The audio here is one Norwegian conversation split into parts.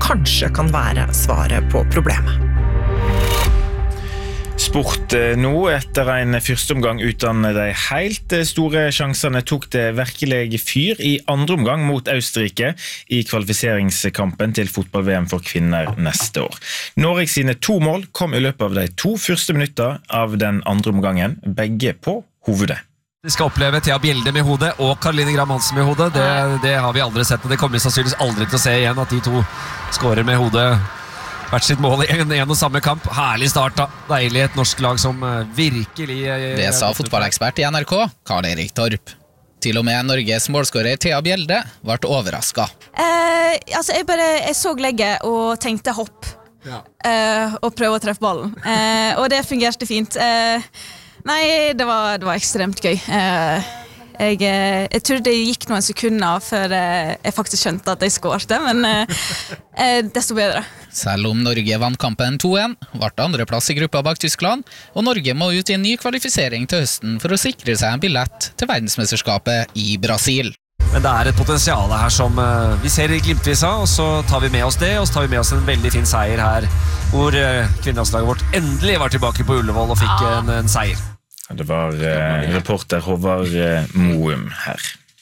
kanskje kan være svaret på problemet. Sport nå, etter en første omgang uten de helt store sjansene, tok det virkelig fyr i andre omgang mot Østerrike i kvalifiseringskampen til fotball-VM for kvinner neste år. Norge sine 2 mål kom i løpet av de 2 første minutter av den andre omgangen, begge på hovedet. Vi skal oppleve Thea Bjelde med hodet og Caroline Gram Hansen med hodet. Det har vi aldri sett, og det kommer vi sannsynligvis aldri til å se igjen, at de 2 skårer med hodet hvert sitt mål i en og samme kamp. Herlig start da. Deilig et norsk lag som virkelig... Det sa fotballekspert i NRK, Karl Erik Torp. Til og med Norges målskårer Thea Bjelde ble overrasket. Jeg så legget og tenkte hopp. Ja. Og prøve å treffe ballen. Og det fungerte fint. Det var ekstremt gøy. Jeg tror det gikk noen sekunder før jeg faktisk skjønte at jeg skårte, men desto bedre. Selv om Norge vant kampen 2-1, ble det andreplass i gruppa bak Tyskland, og Norge må ut i en ny kvalifisering til høsten for å sikre seg en billett til verdensmesterskapet i Brasil. Men det et potensial her som vi ser i glimtvis av, og så tar vi med oss det, og så tar vi med oss en veldig fin seier her, hvor kvinnelandslaget vårt endelig var tilbake på Ullevål og fikk en seier. Det var reporter Håvard Moum her.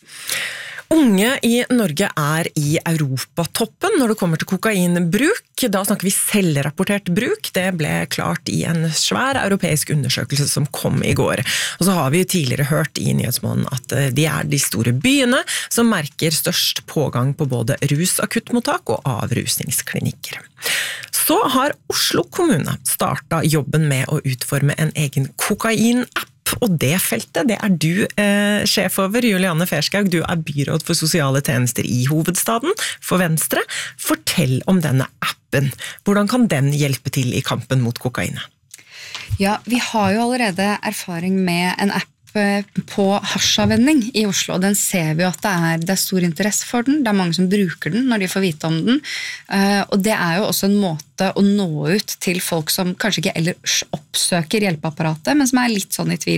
Unge i Norge i Europatoppen når det kommer til kokainbruk. Da snakker vi selvrapportert bruk. Det ble klart i en svær europeisk undersøkelse som kom i går. Og så har vi jo tidligere hørt i Nyhetsmånen at de de store byene som merker størst pågang på både rusakuttmottak og avrusningsklinikker. Så har Oslo kommune startet jobben med å utforme en egen kokain-app. Og det feltet, det du sjef over, Julianne Ferskaug. Du byråd for sosiale tjenester i hovedstaden for Venstre. Fortell om denne appen. Hvordan kan den hjelpe til i kampen mot kokainet? Ja, vi har jo allerede erfaring med en app på hasjavvenning i Oslo. Den ser vi at det stor interesse for den. Det mange som bruker den når de får vite om den. Og det jo også en måte å nå ut til folk som kanskje ikke ellers oppsøker hjelpeapparatet, men som litt sånn i tvil.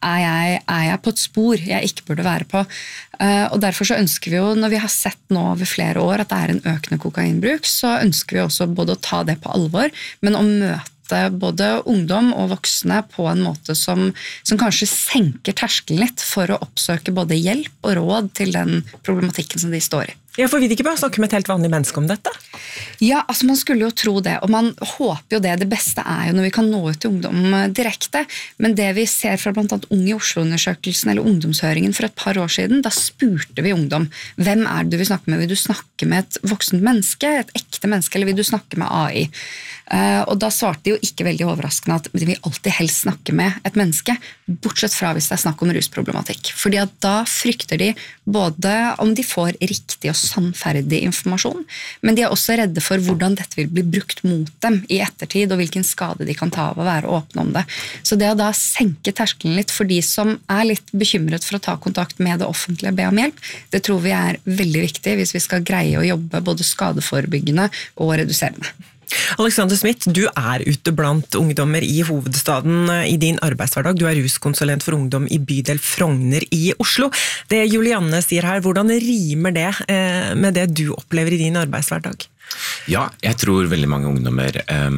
Jeg på et spor jeg ikke burde være på? Og derfor så ønsker vi jo, når vi har sett nå over flere år at det en økende kokainbruk, så ønsker vi også både å ta det på alvor, men å møte både ungdom og voksne på en måte som kanskje senker terskelen litt for å oppsøke både hjelp og råd til den problematikken som de står i. Ja, for vi ikke bare snakke med et helt vanlig menneske om dette? Ja, altså man skulle jo tro det, og man håper jo det. Det beste jo når vi kan nå ut til ungdom direkte, men det vi ser fra blant annet Unge i Oslo-undersøkelsen eller ungdomshøringen for et par år siden, da spurte vi ungdom, hvem det du vil snakke med? Vil du snakke med et voksent menneske, et ekte menneske, eller vil du snakke med AI? Og da svarte de jo ikke veldig overraskende at de vil alltid helst snakke med et menneske, bortsett fra hvis det snakk om rusproblematikk. Fordi at da frykter de både om de får riktig og sannferdig informasjon, men de også redde for hvordan dette vil bli brukt mot dem i ettertid, og hvilken skade de kan ta av å være åpne om det. Så det å da senke terskelen litt for de som litt bekymret for å ta kontakt med det offentlige og be om hjelp, det tror vi veldig viktig hvis vi skal greie å jobbe både skadeforebyggende og reduserende. Alexander Smith, du ute blant ungdommer i hovedstaden i din arbeidshverdag. Du ruskonsulent for ungdom i bydel Frogner i Oslo. Det Julianne sier her, hvordan rimer det med det du opplever i din arbeidshverdag? Ja, jeg tror veldig mange ungdommer,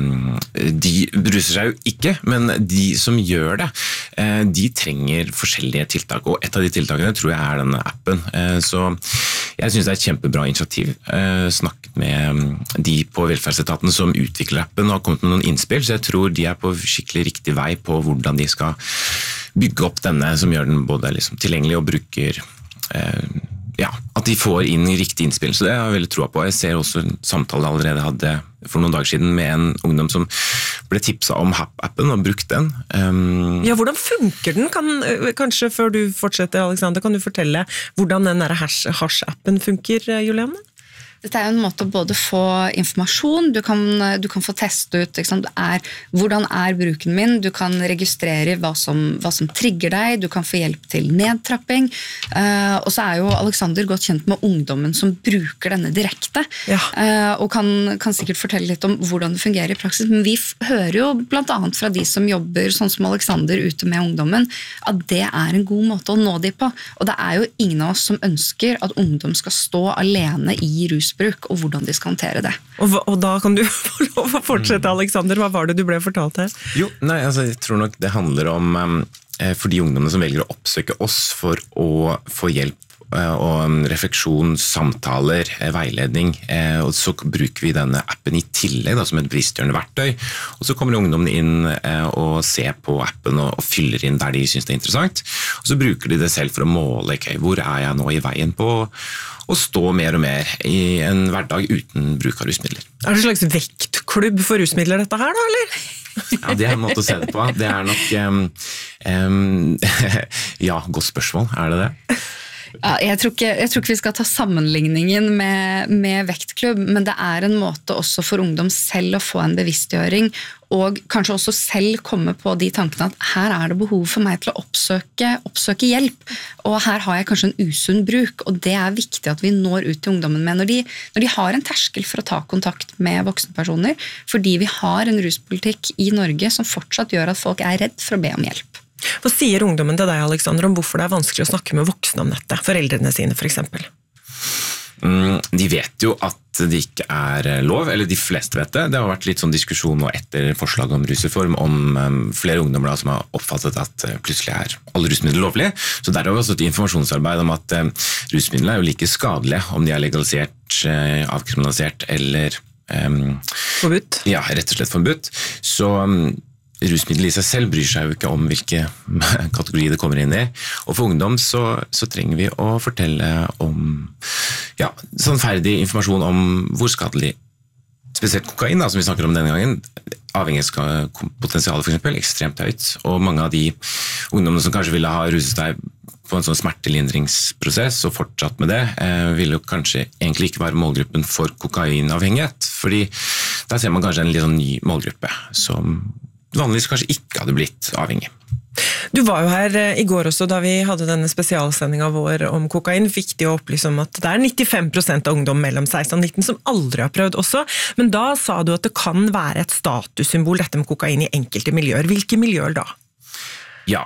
de bruser seg jo ikke, men de som gjør det, de trenger forskjellige tiltak, og et av de tiltakene tror jeg denne appen. Så jeg synes det et kjempebra initiativ. Snakket med de på velferdsetaten som utvikler appen og har kommet med noen innspill, så jeg tror de på skikkelig riktig vei på hvordan de skal bygge opp denne, som gjør den både tilgjengelig og bruker at de får inn riktig innspill, så det har jeg veldig troa på. Jeg ser også en samtale jeg allerede hadde for noen dager siden med en ungdom som ble tipset om appen og brukt den. Ja, hvordan funker den? Kanskje før du fortsetter, Alexander, kan du fortelle hvordan den hash-appen funker, Julianne? Dette jo en måte å både få informasjon, du kan få teste ut hvordan bruken min, du kan registrere hva som trigger deg, du kan få hjelp til nedtrapping, og så jo Alexander godt kjent med ungdommen som bruker denne direkte, og kan sikkert fortelle litt om hvordan det fungerer i praksis, men vi hører jo blant annet fra de som jobber sånn som Alexander ute med ungdommen, at det en god måte å nå de på, og det jo ingen av oss som ønsker at ungdom skal stå alene i rus rusbruk, og hvordan de skal håndtere det. Og da kan du få lov å fortsette, Alexander. Hva var det du ble fortalt her? Jo, jeg tror nok det handler om for de ungdommene som velger å oppsøke oss for å få hjelp og refleksjon, samtaler, veiledning, og så bruker vi denne appen i tillegg da, som et bevisstgjørende verktøy, og så kommer ungdommene inn og ser på appen og fyller inn der de synes det er interessant, og så bruker de det selv for å måle, hvor er jeg nå i veien på å stå mer og mer i en hverdag uten bruk av rusmidler. Er det en slags vektklubb for rusmidler dette her da, eller? Ja, det er en måte å se det på. Det er nok, ja, godt spørsmål, er det det? Ja, jeg tror ikke vi skal ta sammenligningen med vektklubb, men det er en måte også for ungdom selv å få en bevisstgjøring, og kanskje også selv komme på de tankene at her er det behov for meg til å oppsøke hjelp, og her har jeg kanskje en usunn bruk, og det er viktig at vi når ut til ungdommen med når de har en terskel for å ta kontakt med voksne personer, fordi vi har en ruspolitikk i Norge som fortsatt gjør at folk er redd for å be om hjelp. Hva sier ungdommen til deg, Alexander, om hvorfor det er vanskelig å snakke med voksne om dette? Foreldrene sine, for eksempel. De vet jo at det ikke er lov, eller de fleste vet det. Det har vært litt sånn diskusjon nå etter forslaget om rusreform om flere ungdommer som har oppfattet at plutselig er alle rusmidler lovlige. Så der har vi også et informasjonsarbeid om at rusmidler er jo like skadelige om de er legalisert, avkriminalisert eller forbudt. Ja, rett og slett forbudt. Så rusmiddel i seg selv bryr seg jo ikke om hvilke kategorier det kommer inn i. Og for ungdom så trenger vi å fortelle om sånn ferdig informasjon om hvor skadelig, spesielt kokain da, som vi snakker om denne gangen, avhengighetspotensialet for eksempel, ekstremt høyt. Og mange av de ungdommene som kanskje ville ha ruset seg på en sånn smertelindringsprosess og fortsatt med det, vil jo kanskje egentlig ikke være målgruppen for kokainavhengighet, fordi der ser man kanskje en litt sånn ny målgruppe som vanligvis kanskje ikke hadde blitt avhengig. Du var jo her i går også da vi hadde denne spesialsendingen vår om kokain. Viktig å opplyse om at det er 95% av ungdom mellom 16 og 19 som aldri har prøvd også, men da sa du at det kan være et statussymbol dette med kokain i enkelte miljøer. Hvilke miljøer da? Ja,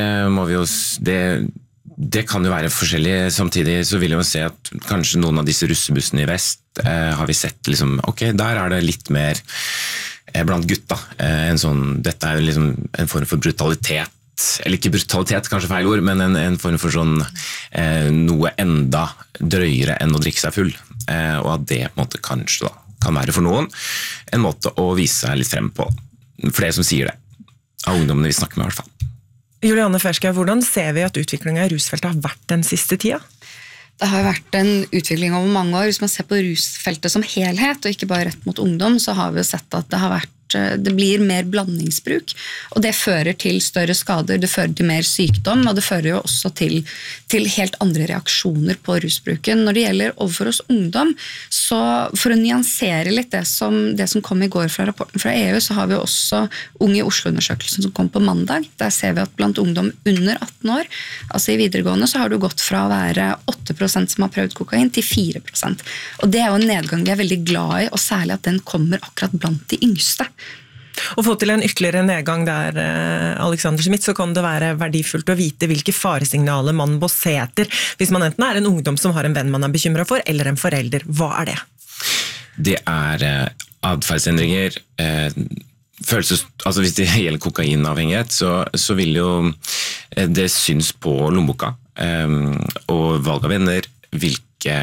det kan jo være forskjellig. Samtidig så vil jeg jo se at kanskje noen av disse russebussene i vest har vi sett liksom, ok, der er det litt mer blant gutta. Dette er jo liksom en form for brutalitet, eller ikke brutalitet, kanskje feil ord, men en form for sånn noe enda drøyere enn å drikke seg full. Og at det på en måte kanskje da kan være for noen en måte å vise seg litt frem på. Flere som sier det, av ungdommene vi snakker med i hvert fall. Juliane Ferskau, hvordan ser vi at utviklingen i rusfeltet har vært den siste tida? Det har vært en utvikling over mange år. Hvis man ser på rusfeltet som helhet, og ikke bare rett mot ungdom, så har vi jo sett at det blir mer blandingsbruk, og det fører til større skader, det fører til mer sykdom, og det fører jo også til helt andre reaksjoner på rusbruken. Når det gjelder overfor oss ungdom, så for å nyansere litt det som kom i går fra rapporten fra EU, så har vi også Unge i Oslo-undersøkelsen som kom på mandag. Der ser vi at blant ungdom under 18 år, altså i videregående, så har det gått fra å være 8% som har prøvd kokain til 4%. Og det er jo en nedgang vi er veldig glad i, og særlig at den kommer akkurat blant de yngste. Å få til en ytterligere nedgang der, Alexander Schmidt, så kan det være verdifullt å vite hvilke faresignaler man må se etter hvis man enten er en ungdom som har en venn man er bekymret for, eller en forelder. Hva er det? Det er adferdsendringer, altså hvis det gjelder kokainavhengighet, så vil jo det synes på lommeboka, og valg av venner, hvilke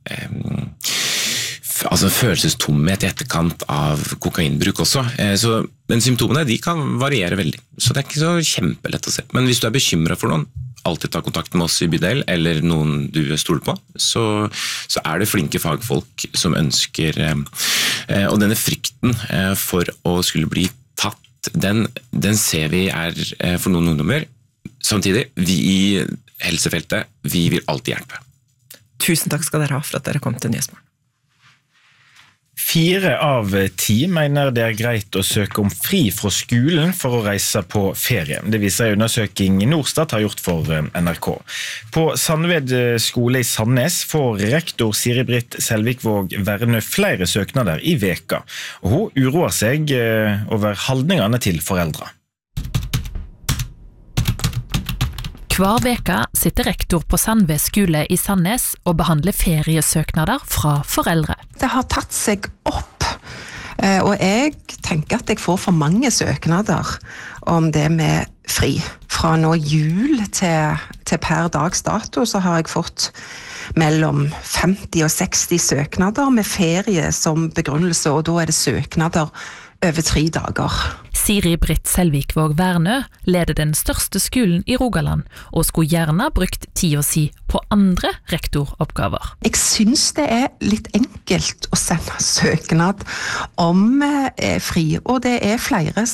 følelsestomhet i etterkant av kokainbruk også. Men symptomene de kan variere veldig, så det er ikke så kjempelett å se. Men hvis du er bekymret for noen, alltid ta kontakt med oss i bydel, eller noen du stoler på, så er det flinke fagfolk som ønsker, og denne frykten for å skulle bli tatt, den ser vi er for noen ungdommer. Samtidig, vi i helsefeltet, vi vil alltid hjelpe. Tusen takk skal dere ha for at dere kom til Nyhetsmorgen. 4 av 10 mener det er greit å søke om fri fra skolen for å reise på ferie. Det viser en undersøking Norstat har gjort for NRK. På Sandved skole i Sandnes får rektor Siri Britt Selvikvåg Vernø flere søknader i veka, og hun uroer seg over holdningene til foreldre. Hver veka sitter rektor på Sandve skole i Sandnes og behandler feriesøknader fra foreldre. Det har tatt seg opp, og jeg tenker at jeg får for mange søknader om det med fri. Fra nå jul til per dags dato så har jeg fått mellom 50 og 60 søknader med ferie som begrunnelse, og da det søknader over 3 dager. Siri Britt Selvikvåg Vernø leder den største skolen i Rogaland, og skulle gjerne brukt tida si på andre rektoroppgaver. Jeg synes det litt enkelt å sende søknad om fri, og det flere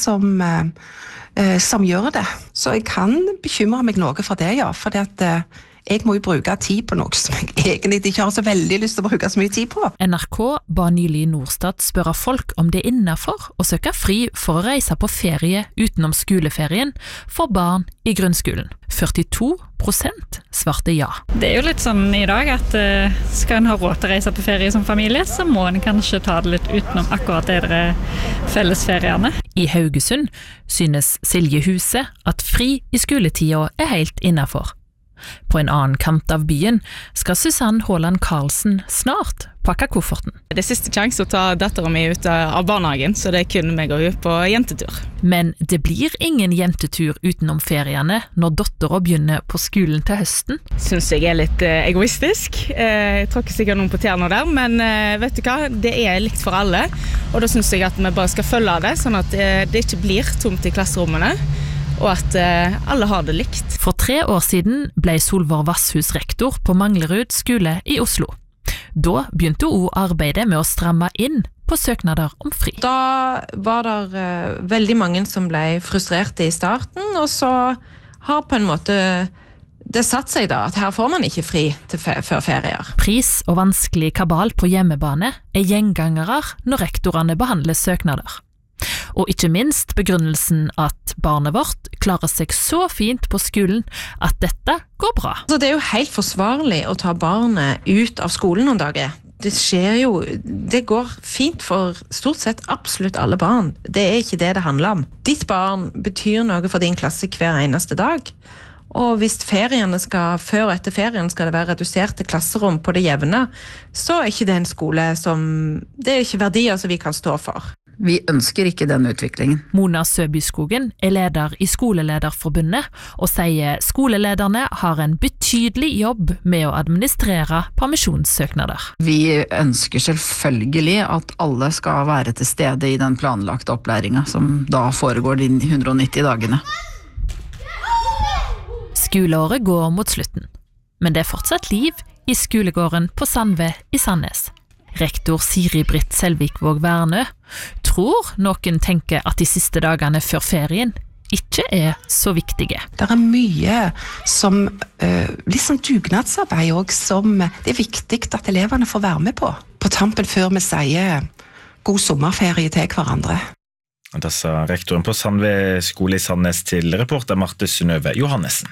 som gjør det. Så jeg kan bekymre meg noe for det, ja, fordi at jeg må jo bruke tid på noe som jeg egentlig ikke har så veldig lyst til å bruke så mye tid på. NRK ba nylig Norstat spørre folk om det innenfor å søke fri for å reise på ferie utenom skoleferien for barn i grunnskolen. 42% svarte ja. Det jo litt sånn i dag at skal en ha råd til å reise på ferie som familie, så må en kanskje ta det litt utenom akkurat de fellesferiene. I Haugesund synes Silje Huse at fri i skoletida helt innenfor. På en annen kant av byen skal Susanne Håland Karlsen snart pakke kofferten. Det siste sjanse å ta datteren min ut av barnehagen, så det kunne meg gå ut på jentetur. Men det blir ingen jentetur utenom feriene når datteren begynner på skolen til høsten. Synes jeg litt egoistisk. Jeg tråkker sikkert noen på tærne der, men vet du hva? Det likt for alle, og da synes jeg at vi bare skal følge det, sånn at det ikke blir tomt i klasserommene, og at alle har det likt. For 3 år siden ble Solvår Vasshus rektor på Manglerud skole i Oslo. Da begynte hun arbeidet med å stramme inn på søknader om fri. Da var det veldig mange som ble frustrerte i starten, og så har på en måte det satt seg da, at her får man ikke fri før ferier. Pris og vanskelig kabal på hjemmebane gjengangere når rektorene behandler søknader. Og ikke minst begrunnelsen at barnet vårt klarer seg så fint på skolen at dette går bra. Så det jo helt forsvarlig å ta barnet ut av skolen noen dager. Det går fint for stort sett absolutt alle barn. Det ikke det handler om. Ditt barn betyr noe for din klasse hver eneste dag. Og hvis før og etter ferien skal det være reduserte klasserom på det jevne, så ikke det en skole det ikke verdier som vi kan stå for. Vi ønsker ikke den utviklingen. Mona Søbyskogen leder i Skolelederforbundet og sier skolelederne har en betydelig jobb med å administrere permisjonssøknader. Vi ønsker selvfølgelig at alle skal være til stede i den planlagte opplæringen som da foregår de 190 dagene. Skoleåret går mot slutten, men det fortsatt liv i skolegården på Sandve i Sandnes. Rektor Siri Britt Selvikvåg Vernø tror noen tenker at de siste dagene før ferien ikke så viktige. Det mye som liksom dugnadsarbeid også, som det viktig at elevene får være med på. På tampen før vi sier god sommerferie til hverandre. Da sa rektoren på Sandve skole i Sandnes til reporter Marte Synnøve Johannesen.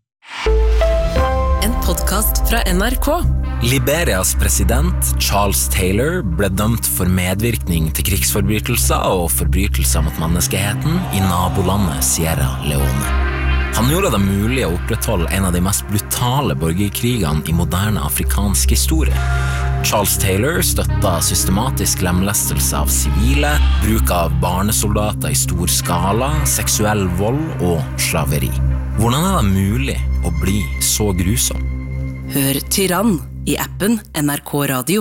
En podcast fra NRK. Liberias president, Charles Taylor, ble dømt for medvirkning til krigsforbrytelser og forbrytelser mot menneskeheten i nabolandet Sierra Leone. Han gjorde det mulig å opprettholde en av de mest brutale borgerkrigene i moderne afrikansk historie. Charles Taylor støttet systematisk lemlestelse av sivile, bruk av barnesoldater i stor skala, seksuell vold og slaveri. Hvordan det mulig å bli så grusom? Hør Tyrann i appen NRK Radio.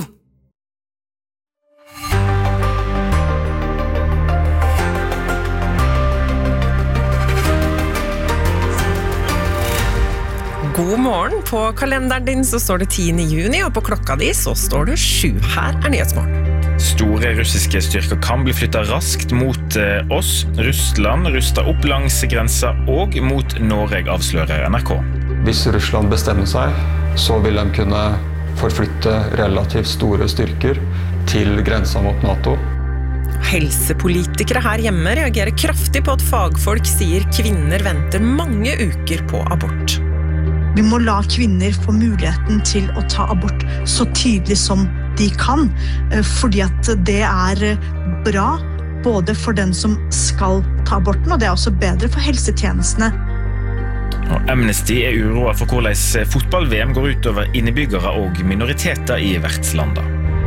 God morgen. På kalenderen din så står det 10. juni, og på klokka di så står det 7. Her Nyhetsmorgen. Store russiske styrker kan bli flyttet raskt mot oss. Russland ruster opp langs grensa og mot Norge, avslører NRK. Hvis Russland bestemmer seg, så vil de kunne forflytte relativt store styrker til grensa mot NATO. Helsepolitikere her hjemme reagerer kraftig på at fagfolk sier kvinner venter mange uker på abort. Vi må la kvinner få muligheten til å ta abort så tydelig som de kan, fordi at det bra både for den som skal ta aborten, og det også bedre for helsetjenestene. Og Amnesty uroet for hvordan fotball-VM går ut over innebyggere og minoriteter i vertslanda.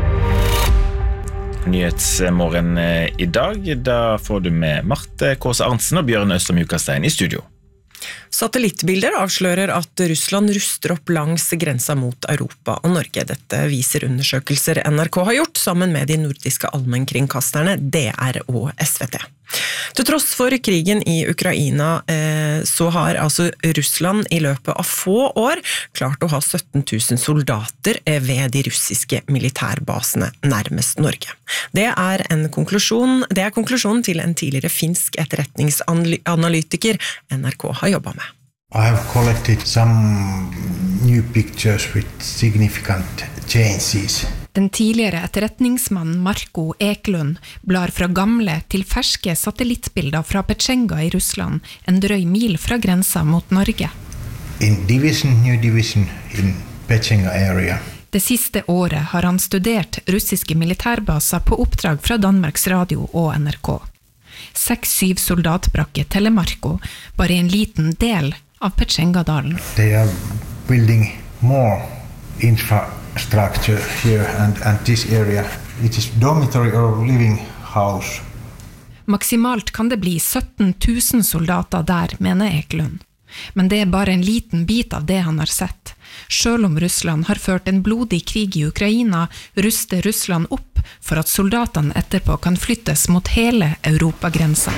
Nyhetsmorgen i dag, da får du med Marte Kåse Arntzen og Bjørn Østrøm Jukastein i studio. Satellittbilder avslører at Russland ruster opp langs grensa mot Europa og Norge. Dette viser undersøkelser NRK har gjort sammen med de nordiske allmennkringkasterne DR og SVT. Til tross for krigen i Ukraina så har altså Russland i løpet av få år klart å ha 17 000 soldater ved de russiske militærbasene nærmest Norge. Det er konklusjonen til en tidligere finsk etterretningsanalytiker NRK har jobbet med. I have collected some new pictures with significant changes. Den tidligere etterretningsmannen Marko Eklund blar fra gamle til ferske satellittbilder fra Petsjenga i Russland, en drøy mil fra grensa mot Norge. New division in Petsjenga area. Det siste året har han studert russiske militærbaser på oppdrag fra Danmarks Radio og NRK. 6-7 soldatbrakker teller Marko, bare en liten del av Petsjengadalen. They are building more infrastructure here and this area. It is dormitory or living house. Maksimalt kan det bli 17 000 soldater der, mener Eklund. Men det er bare en liten bit av det han har sett. Selv om Russland har ført en blodig krig i Ukraina, ruster Russland opp for at soldatene etterpå kan flyttes mot hele Europagrensa.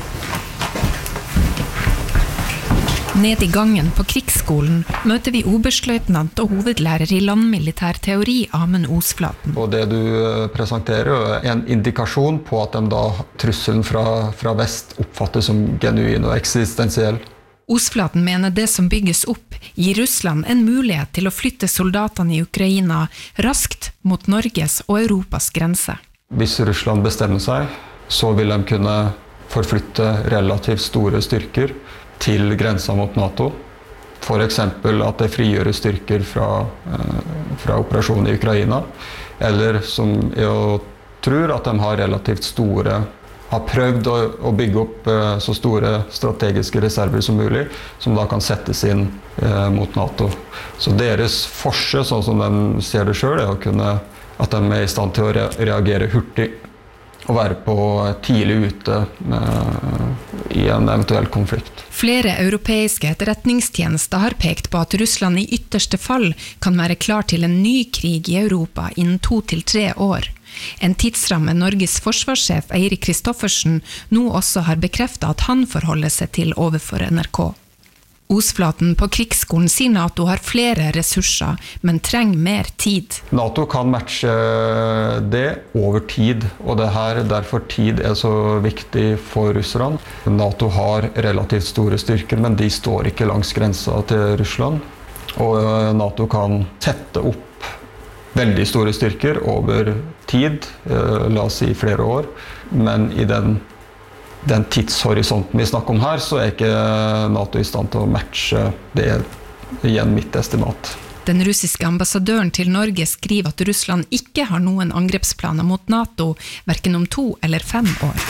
Ned i gangen på krigsskolen møter vi oberstløytnant og hovedlærer i landmilitær teori Amund Osflaten. Og det du presenterer er en indikasjon på at trusselen fra vest oppfattes som genuin og eksistensiell. Osflaten mener det som bygges opp gir Russland en mulighet til å flytte soldatene i Ukraina raskt mot Norges og Europas grense. Hvis Russland bestemmer seg, så vil de kunne forflytte relativt store styrker til grensa mot NATO. For eksempel at det frigjøres styrker fra operasjonen i Ukraina, eller som jeg tror at de har prøvd å bygge opp så store strategiske reserver som mulig, som da kan settes inn mot NATO. Så deres forsøk, sånn som de ser det selv, er at de er i stand til å reagere hurtig og være på tidlig ute i en eventuell konflikt. Flere europeiske etterretningstjenester har pekt på at Russland i ytterste fall kan være klar til en ny krig i Europa innen 2 til 3 år. En tidsramme Norges forsvarssjef Eirik Kristoffersen nå også har bekreftet at han forholder seg til overfor NRK. Osflaten på krigsskolen sier NATO har flere ressurser, men trenger mer tid. NATO kan matche det over tid, og derfor tid er så viktig for Russland. NATO har relativt store styrker, men de står ikke langs grensa til Russland. Og NATO kan tette opp veldig store styrker over tid, la oss si flere år, men i den tidshorisonten vi snakker om her, så er ikke NATO i stand til å matche det igjen mitt estimat. Den russiske ambassadøren til Norge skriver at Russland ikke har noen angrepsplaner mot NATO, hverken om 2 eller 5 år.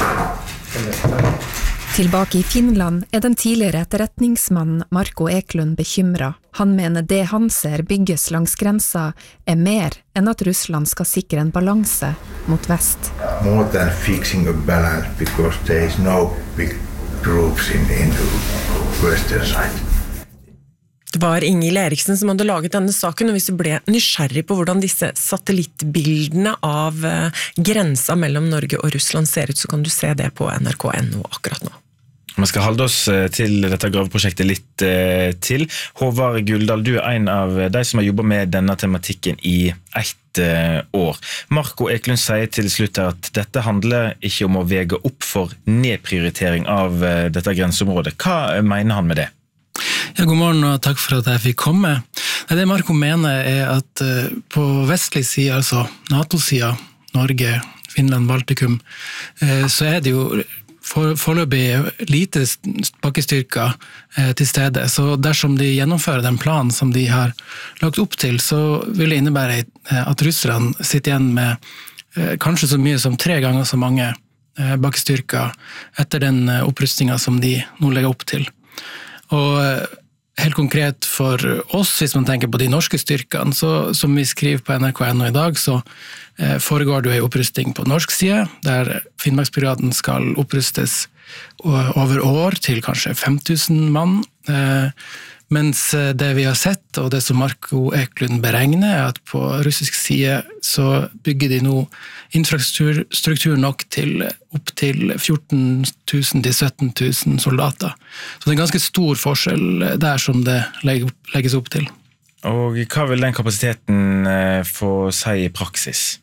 Tilbake i Finland er den tidligere etterretningsmannen Marko Eklund bekymret. Han mener det han ser bygges langs grensa er mer enn at Russland skal sikre en balanse mot vest. More than fixing a balance because there is no big groups in the western side. Det var Ingil Eriksen som hadde laget denne saken, og hvis du ble nysgjerrig på hvordan disse satellittbildene av grensa mellom Norge og Russland ser ut, så kan du se det på nrk.no akkurat nå. Vi skal holde oss til dette graveprosjektet litt til. Håvard Guldal, du er en av de som har jobbet med denne tematikken i 1 år. Marko Eklund sier til slutt at dette handler ikke om å vege opp for nedprioritering av dette grenseområdet. Hva mener han med det? Ja, god morgen og takk for at jeg fikk komme. Det Marko mener er at på vestlig side, altså NATO-sida, Norge, Finland, Baltikum, så er det jo foreløpig lite bakkestyrker til stede. Så dersom de gjennomfører den planen som de har lagt opp til, så vil det innebære at russerne sitter igjen med kanskje så mye som 3 ganger så mange bakkestyrker etter den opprustningen som de nå legger opp til. Og helt konkret for oss, hvis man tenker på de norske styrkene, så som vi skriver på NRK.no i dag, så foregår det jo en opprusting på norsk side, der Finnmarksbrigaden skal opprustes over år til kanskje 5000 mann, mens det vi har sett, og det som Marco Eklund beregner, er at på russisk side så bygger de nå infrastruktur nok til opp til 14 000 til 17 000 soldater. Så det er en ganske stor forskjell der som det legges opp til. Og hva vil den kapasiteten få si i praksis?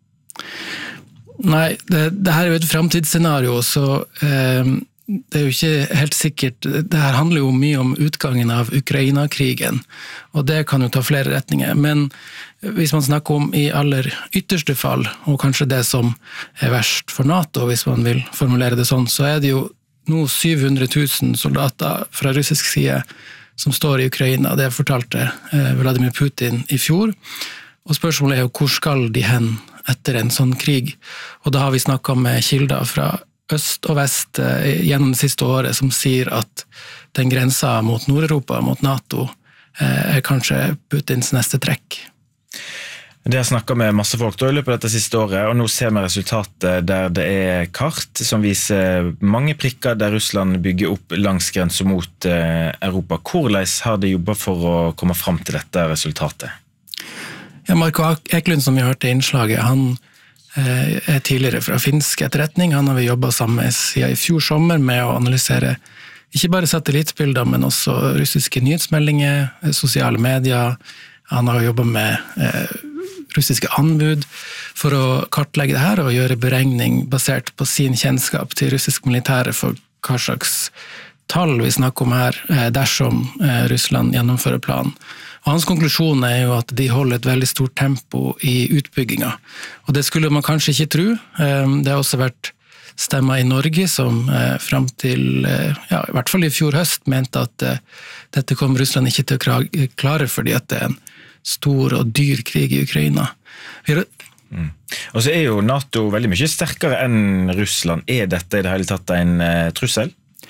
Nei, det her er jo et fremtidsscenario, så det er jo ikke helt sikkert. Det her handler jo mye om utgangen av Ukraina-krigen, og det kan jo ta flere retninger. Men hvis man snakker om i aller ytterste fall, og kanskje det som er verst for NATO, hvis man vil formulere det sånn, så er det jo nå 700 000 soldater fra russisk side som står i Ukraina. Det fortalte Vladimir Putin i fjor. Og spørsmålet er jo hvor skal de hen etter en sånn krig? Og da har vi snakket med kilder fra øst og vest gjennom det siste året som sier at den grensa mot Nord-Europa, mot NATO, er kanskje Putins neste trekk. Det har snakket med masse folk i løpet av dette siste året, og nå ser vi resultatet der det er kart som viser mange prikker der Russland bygger opp langs grensen mot Europa. Hvordan har de jobbet for å komme fram til dette resultatet? Ja, Marco Eklund, som vi hørte i innslaget, han er tidligere fra finsk etterretning. Han har vi jobbet sammen med siden i fjor sommer med å analysere ikke bare satellittbilder, men også russiske nyhetsmeldinger, sosiale medier. Han har jobbet med russiske anbud for å kartlegge det her og gjøre beregning basert på sin kjennskap til russisk militære for hva slags tall vi snakker om her dersom Russland gjennomfører planen. Og hans konklusjon er jo at de holder et veldig stort tempo i utbygginga. Og det skulle man kanskje ikke tro. Det har også vært stemmer i Norge som frem til, ja, i hvert fall i fjor høst, mente at dette kom Russland ikke til å klare fordi at det er en stor og dyr krig i Ukraina. Og så er jo NATO veldig mye sterkere enn Russland. Er dette i det hele tatt en trussel?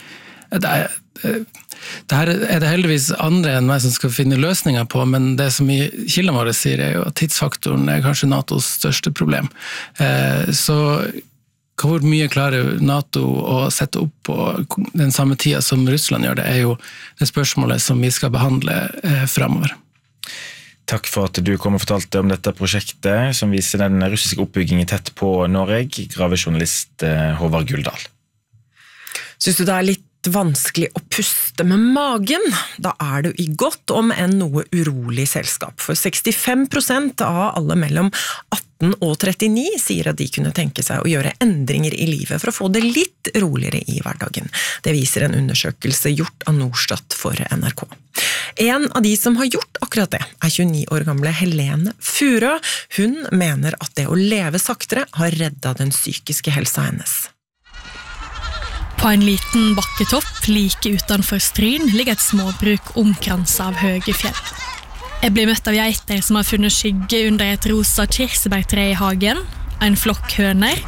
Det her er det heldigvis andre enn meg som skal finne løsninger på, men det som kildene våre sier er jo at tidsfaktoren er kanskje NATOs største problem. Så hvor mye klarer NATO å sette opp på den samme tida som Russland gjør det, er jo det spørsmålet som vi skal behandle fremover. Takk for at du kom og fortalte om dette prosjektet, som viser den russiske oppbyggingen tett på Norge, gravejournalist Håvard Guldal. Synes du det er litt vanskelig å puste med magen? Da er du i godt om en noe urolig selskap, for 65% av alle mellom 18 og 39 sier at de kunne tenke seg å gjøre endringer i livet for å få det litt roligere i hverdagen. Det viser en undersøkelse gjort av Norstat for NRK. En av de som har gjort akkurat det, er 29 år gamle Helene Furø. Hun mener at det å leve saktere har reddet den psykiske helsa hennes. På en liten bakketopp like utenfor Stryn ligger et småbruk omkranset av høye fjell. Jeg blir møtt av geiter som har funnet skygge under et rosa kirsebærtre i hagen, en flokk høner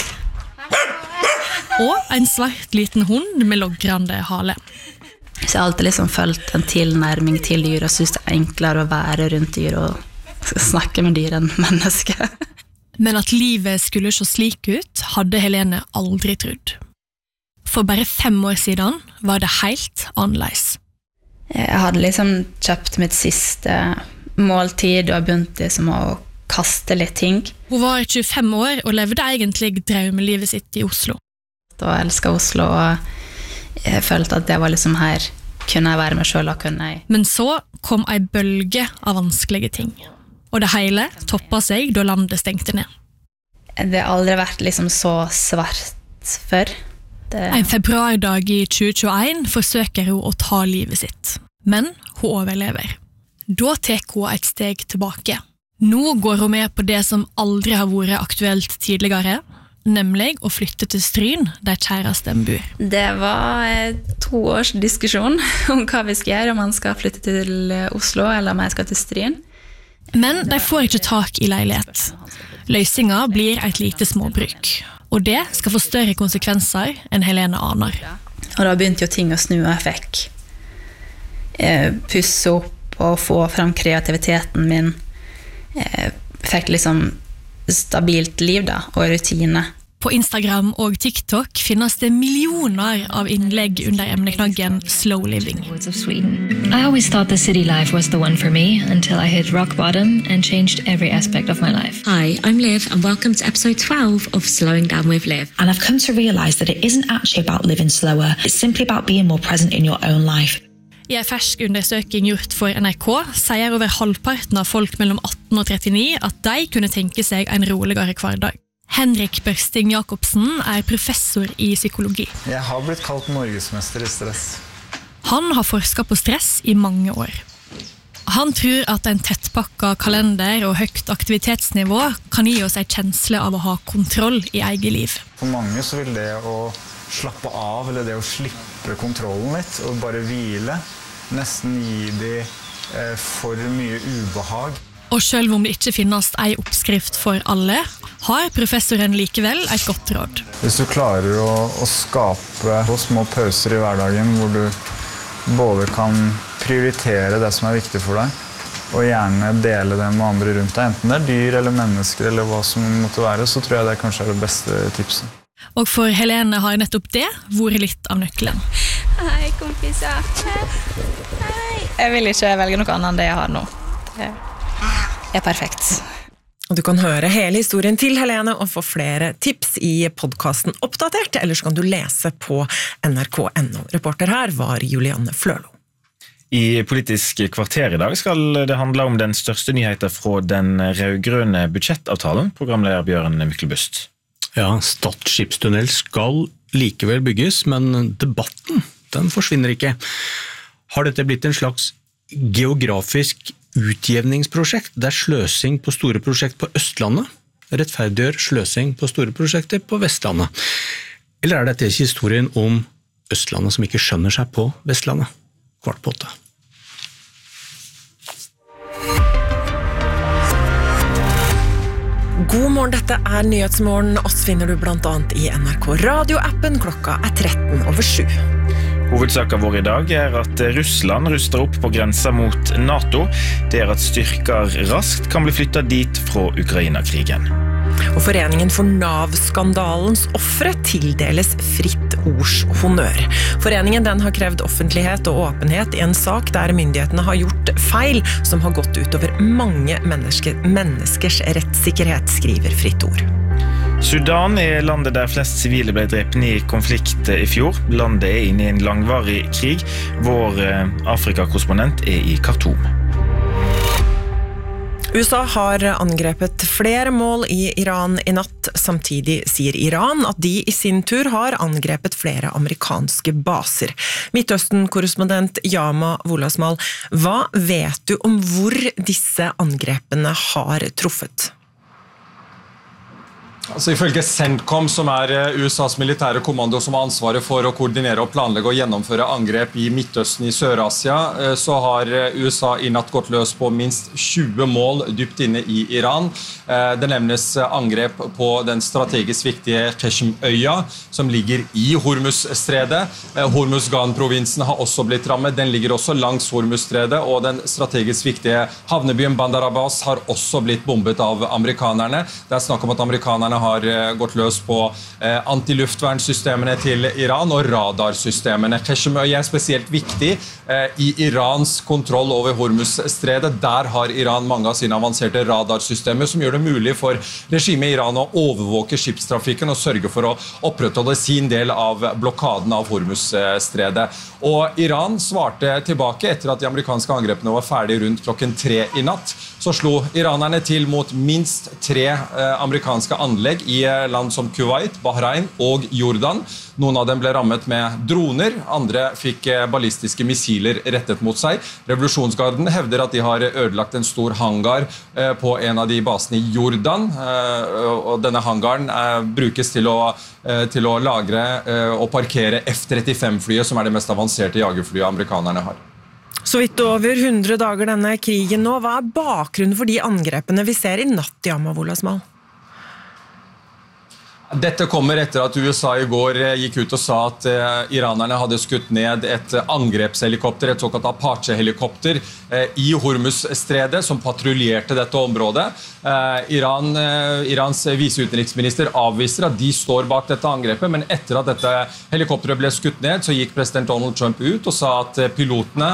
og en svart liten hund med logrende hale. Så jeg har alltid liksom følt en tilnærming til dyr og synes det er enklere å være rundt dyr og snakke med dyr enn mennesker. Men at livet skulle se slik ut, hadde Helene aldri trodd. For bare 5 år siden var det helt annerledes. Jeg hadde liksom kjøpt mitt siste måltid og begynt liksom å kaste litt ting. Hun var 25 år og levde egentlig drømmelivet sitt i Oslo. Og jeg elsket Oslo, og jeg følte at det var liksom her kunne jeg være meg selv og kunne jeg. Men så kom en bølge av vanskelige ting. Og det hele toppet seg da landet stengte ned. Det har aldri vært liksom så svart før. En februardag i 2021 forsøker hun å ta livet sitt, men hun overlever. Da tar hun et steg tilbake. Nå går hun med på det som aldri har vært aktuelt tidligere, nemlig å flytte til Stryn, der kjæresten bor. Det var 2 års diskusjon om hva vi skal gjøre, om han skal flytte til Oslo eller om jeg skal til Stryn. Men de får ikke tak i leilighet. Løsningen blir et lite småbruk. Og det skal få større konsekvenser enn Helene aner. Og da begynte jo ting å snu, og jeg fikk pusse opp og få fram kreativiteten min. Fikk liksom stabilt liv da, og rutine. På Instagram og TikTok finnes det millioner av innlegg under emneknaggen Slow Living. I always thought the city life was the one for me until I hit rock bottom and changed every aspect of my life. Hi, I'm Liv and welcome to episode 12 of Slowing Down with Liv. And I've come to realize that it isn't actually about living slower, it's simply about being more present in your own life. I en fersk undersøking gjort for NRK sier over halvparten av folk mellom 18 og 39 at de kunne tenke seg en roligere hverdag. Henrik Børsting Jakobsen er professor i psykologi. Jeg har blitt kalt norgesmester i stress. Han har forsket på stress i mange år. Han tror at en tettpakket kalender og høyt aktivitetsnivå kan gi oss en kjensle av å ha kontroll i eget liv. For mange så vil det å slappe av, eller det å slippe kontrollen litt, og bare hvile, nesten gi de for mye ubehag. Og selv om det ikke finnes en oppskrift for alle, har professoren likevel et godt råd. Hvis du klarer å skape små pauser i hverdagen, hvor du både kan prioritere det som er viktig for deg, og gjerne dele det med andre rundt deg, enten det er dyr eller mennesker eller hva som måtte være, så tror jeg det kanskje er det beste tipset. Og for Helene har nettopp det vært litt av nøkkelen. Hei, kompiser. Hei. Jeg vil ikke velge noe annet enn det jeg har nå. Det er perfekt. Og du kan høre hele historien til Helene og få flere tips i podcasten Oppdatert, eller så kan du lese på nrk.no. Reporter her var Julianne Flørlo. I Politisk kvarter i dag skal det handle om den største nyheten fra den rødgrønne budsjettavtalen, programleder Bjørn Myklebust. Ja, Stad skipstunnel skal likevel bygges, men debatten, den forsvinner ikke. Har dette blitt en slags geografisk utjevningsprosjekt, der sløsing på store prosjekt på Østlandet rettferdiggjør sløsing på store prosjekter på Vestlandet? Eller er dette historien om Østlandet som ikke skjønner seg på Vestlandet? Kvart på 8. God morgen, dette er Nyhetsmorgen. Oss finner du blant annet i NRK radioappen. Klokka er 13:07. Hovedsaken vår i dag er at Russland ruster opp på grensa mot NATO. Det er at styrker raskt kan bli flyttet dit fra Ukraina-krigen. Og Foreningen for Nav-skandalens ofre tildeles Fritt Ords honnør. Foreningen den har krevd offentlighet og åpenhet i en sak der myndighetene har gjort feil som har gått utover mange menneskers rettssikkerhet, skriver Fritt Ord. Sudan er landet der flest sivile ble drept i konflikt i fjor. Landet er inne i en langvarig krig. Vår Afrika-korrespondent er i Khartoum. USA har angrepet flere mål i Iran i natt. Samtidig sier Iran at de i sin tur har angrepet flere amerikanske baser. Midtøsten-korrespondent Yama Wolasmal, hva vet du om hvor disse angrepene har truffet? Altså, ifølge CENTCOM, som er USAs militære kommando som har ansvaret for å koordinere og planlegge og gjennomføre angrep i Midtøsten i Sør-Asia, så har USA i natt gått løs på minst 20 mål dypt inne i Iran. Det nevnes angrep på den strategisk viktige Qeshm-øya, som ligger i Hormuz-stredet. Hormuzgan-provinsen har også blitt rammet. Den ligger også langs Hormuz-stredet, og den strategisk viktige havnebyen Bandar Abbas har også blitt bombet av amerikanerne. Det er snakk om at amerikanerne har gått løs på antiluftvernssystemene til Iran og radarsystemene. Qeshm-øya er spesielt viktig i Irans kontroll over Hormuz-stredet. Der har Iran mange av sine avanserte radarsystemer som gjør det mulig for regimet i Iran å overvåke skipstrafikken og sørge for å opprettholde sin del av blokaden av Hormuz-stredet. Og Iran svarte tilbake etter at de amerikanske angrepene var ferdig rundt klokken 3 i natt. Så slo iranerne til mot minst 3 amerikanske anlegg i land som Kuwait, Bahrain og Jordan. Noen av dem ble rammet med droner, andre fikk ballistiske missiler rettet mot seg. Revolusjonsgarden hevder at de har ødelagt en stor hangar på en av de basene i Jordan, og denne hangaren brukes til å lagre og parkere F-35-flyet, som er det mest avanserte jagerflyet amerikanerne har. Så vidt over 100 dager denne krigen nå, hva er bakgrunnen for de angrepene vi ser i natt, Yama Wolasmal? Dette kommer etter at USA I går gikk ut og sa at iranerne hadde skutt ned et angrepshelikopter, et såkalt Apache-helikopter I Hormuz-stredet som patruljerte dette området. Irans viseutenriksminister avviser at de står bak dette angrepet, men etter at dette helikopteret ble skutt ned, så gikk president Donald Trump ut og sa at pilotene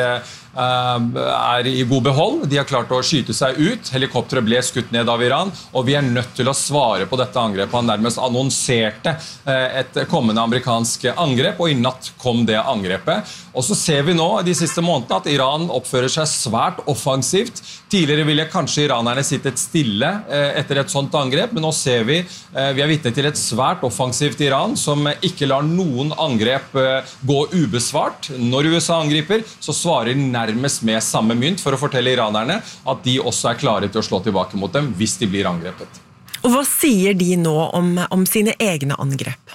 I god behold. De har klart å skyte seg ut. Helikopteret ble skutt ned av Iran, og vi nødt til å svare på dette angrepet. Han nærmest annonserte et kommende amerikansk angrep, og I natt kom det angrepet. Og så ser vi nå de siste månedene at Iran oppfører seg svært offensivt. Tidligere ville kanskje iranerne sittet stille etter et sånt angrep, men nå ser vi vitne til et svært offensivt Iran som ikke lar noen angrep gå ubesvart. Når USA angriper, så svarer nærmest med samme mynt for å fortelle iranerne at de også klare til å slå tilbake mot dem hvis de blir angrepet. Og hva sier de nå om sine egne angrep?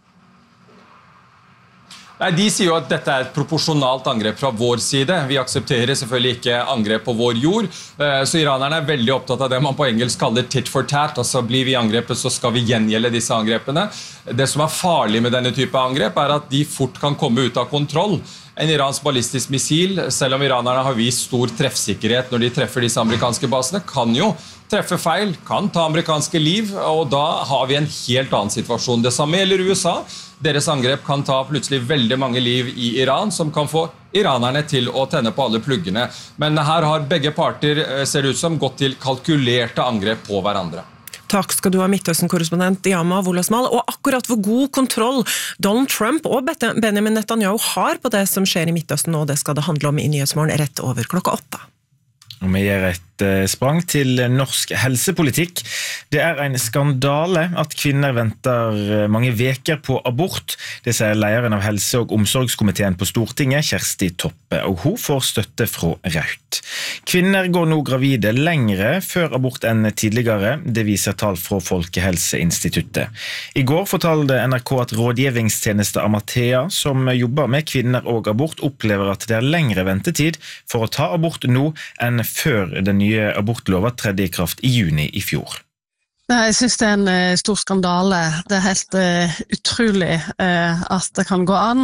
Nei, de sier jo at dette et proporsjonalt angrep fra vår side. Vi aksepterer selvfølgelig ikke angrep på vår jord, så iranerne veldig opptatt av det man på engelsk kaller tit for tat, altså blir vi angrepet så skal vi gjengjelde disse angrepene. Det som farlig med denne type angrep at de fort kan komme ut av kontroll. En iransk ballistisk missil, selv om iranerne har vist stor treffsikkerhet når de treffer disse amerikanske basene, kan jo treffe feil, kan ta amerikanske liv, og da har vi en helt annen situasjon. Det samme gjelder USA. Deres angrep kan ta plutselig veldig mange liv I Iran, som kan få iranerne til å tenne på alle pluggene. Men her har begge parter, ser det ut som, gått til kalkulerte angrep på hverandre. Takk skal du ha, Midtøsten-korrespondent Yama Wolasmal. Og akkurat hvor god kontroll Donald Trump og Benjamin Netanyahu har på det som skjer I Midtøsten nå, det skal det handle om I Nyhetsmorgen rett over 8. Og vi gjør et sprang til norsk helsepolitikk. Det en skandale at kvinner venter mange veker på abort. Det sier lederen av helse- og omsorgskomiteen på Stortinget, Kjersti Toppe, og hun får støtte fra Raut. Kvinner går nå gravide lengre før abort enn tidligere, det viser tall fra Folkehelseinstituttet. I går fortalte NRK at rådgivningstjeneste Amathea, som jobber med kvinner og abort, opplever at det lengre ventetid for å ta abort nå enn før den nye abortlova tredde I kraft I juni I fjor. Nei, jeg synes det en stor skandale. Det helt utrolig at det kan gå an,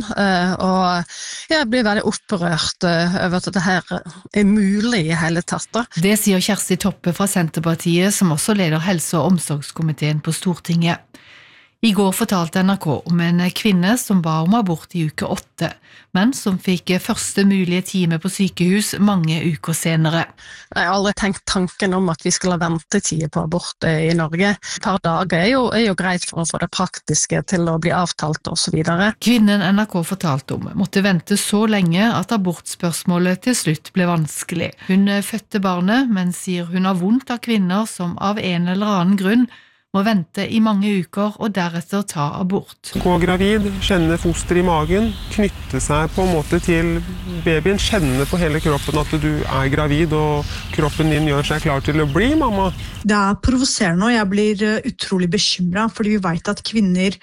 og jeg blir veldig opprørt over at det her mulig I hele tatt. Det sier Kjersti Toppe fra Senterpartiet, som også leder helse- og omsorgskomiteen på Stortinget. I går fortalte NRK om en kvinne som ba om abort I uke 8, men som fikk første mulige time på sykehus mange uker senere. Jeg har aldri tenkt tanken om at vi skulle ha ventetid på abort I Norge. Et par dager er jo greit for å få det praktiske til å bli avtalt og så videre. Kvinnen NRK fortalte om måtte vente så lenge at abortspørsmålet til slutt ble vanskelig. Hun fødte barnet, men sier hun har vondt av kvinner som av en eller annen grunn må vente I mange uker og deretter ta abort. Gå gravid, kjenne foster I magen, knytte seg på en måte til babyen, kjenne på hele kroppen at du gravid og kroppen din gjør seg klar til å bli mamma. Det provoserende og jeg blir utrolig bekymret, fordi vi vet at kvinner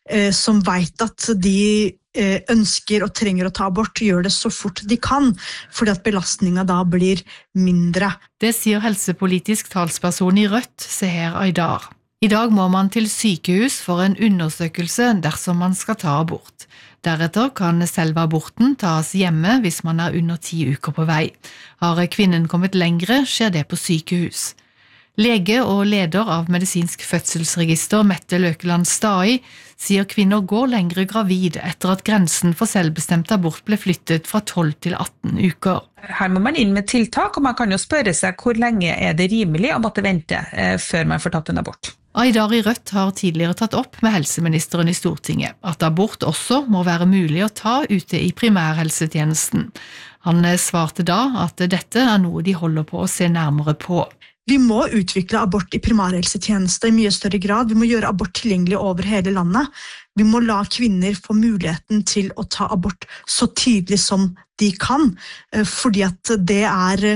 som vet at de ønsker og trenger å ta abort, gjør det så fort de kan, fordi at belastningen da blir mindre. Det sier helsepolitisk talsperson I Rødt, Seher Aydar. I dag må man til sykehus for en undersøkelse dersom man skal ta abort. Deretter kan selve aborten tas hjemme hvis man under 10 uker på vei. Har kvinnen kommet lengre, skjer det på sykehus. Lege og leder av medisinsk fødselsregister, Mette Løkeland Stai, sier kvinner går lengre gravid etter at grensen for selvbestemt abort ble flyttet fra 12 til 18 uker. Her må man inn med tiltak, og man kan jo spørre seg hvor lenge det rimelig å måtte vente før man får tatt en abort. Aydar I Rødt har tidligere tatt opp med helseministeren I Stortinget at abort også må være mulig å ta ute I primærhelsetjenesten. Han svarte da at dette noe de holder på å se nærmere på. Vi må utvikle abort I primærhelsetjeneste I mye større grad. Vi må gjøre abort tilgjengelig over hele landet. Vi må la kvinner få muligheten til å ta abort så tydelig som de kan, fordi at det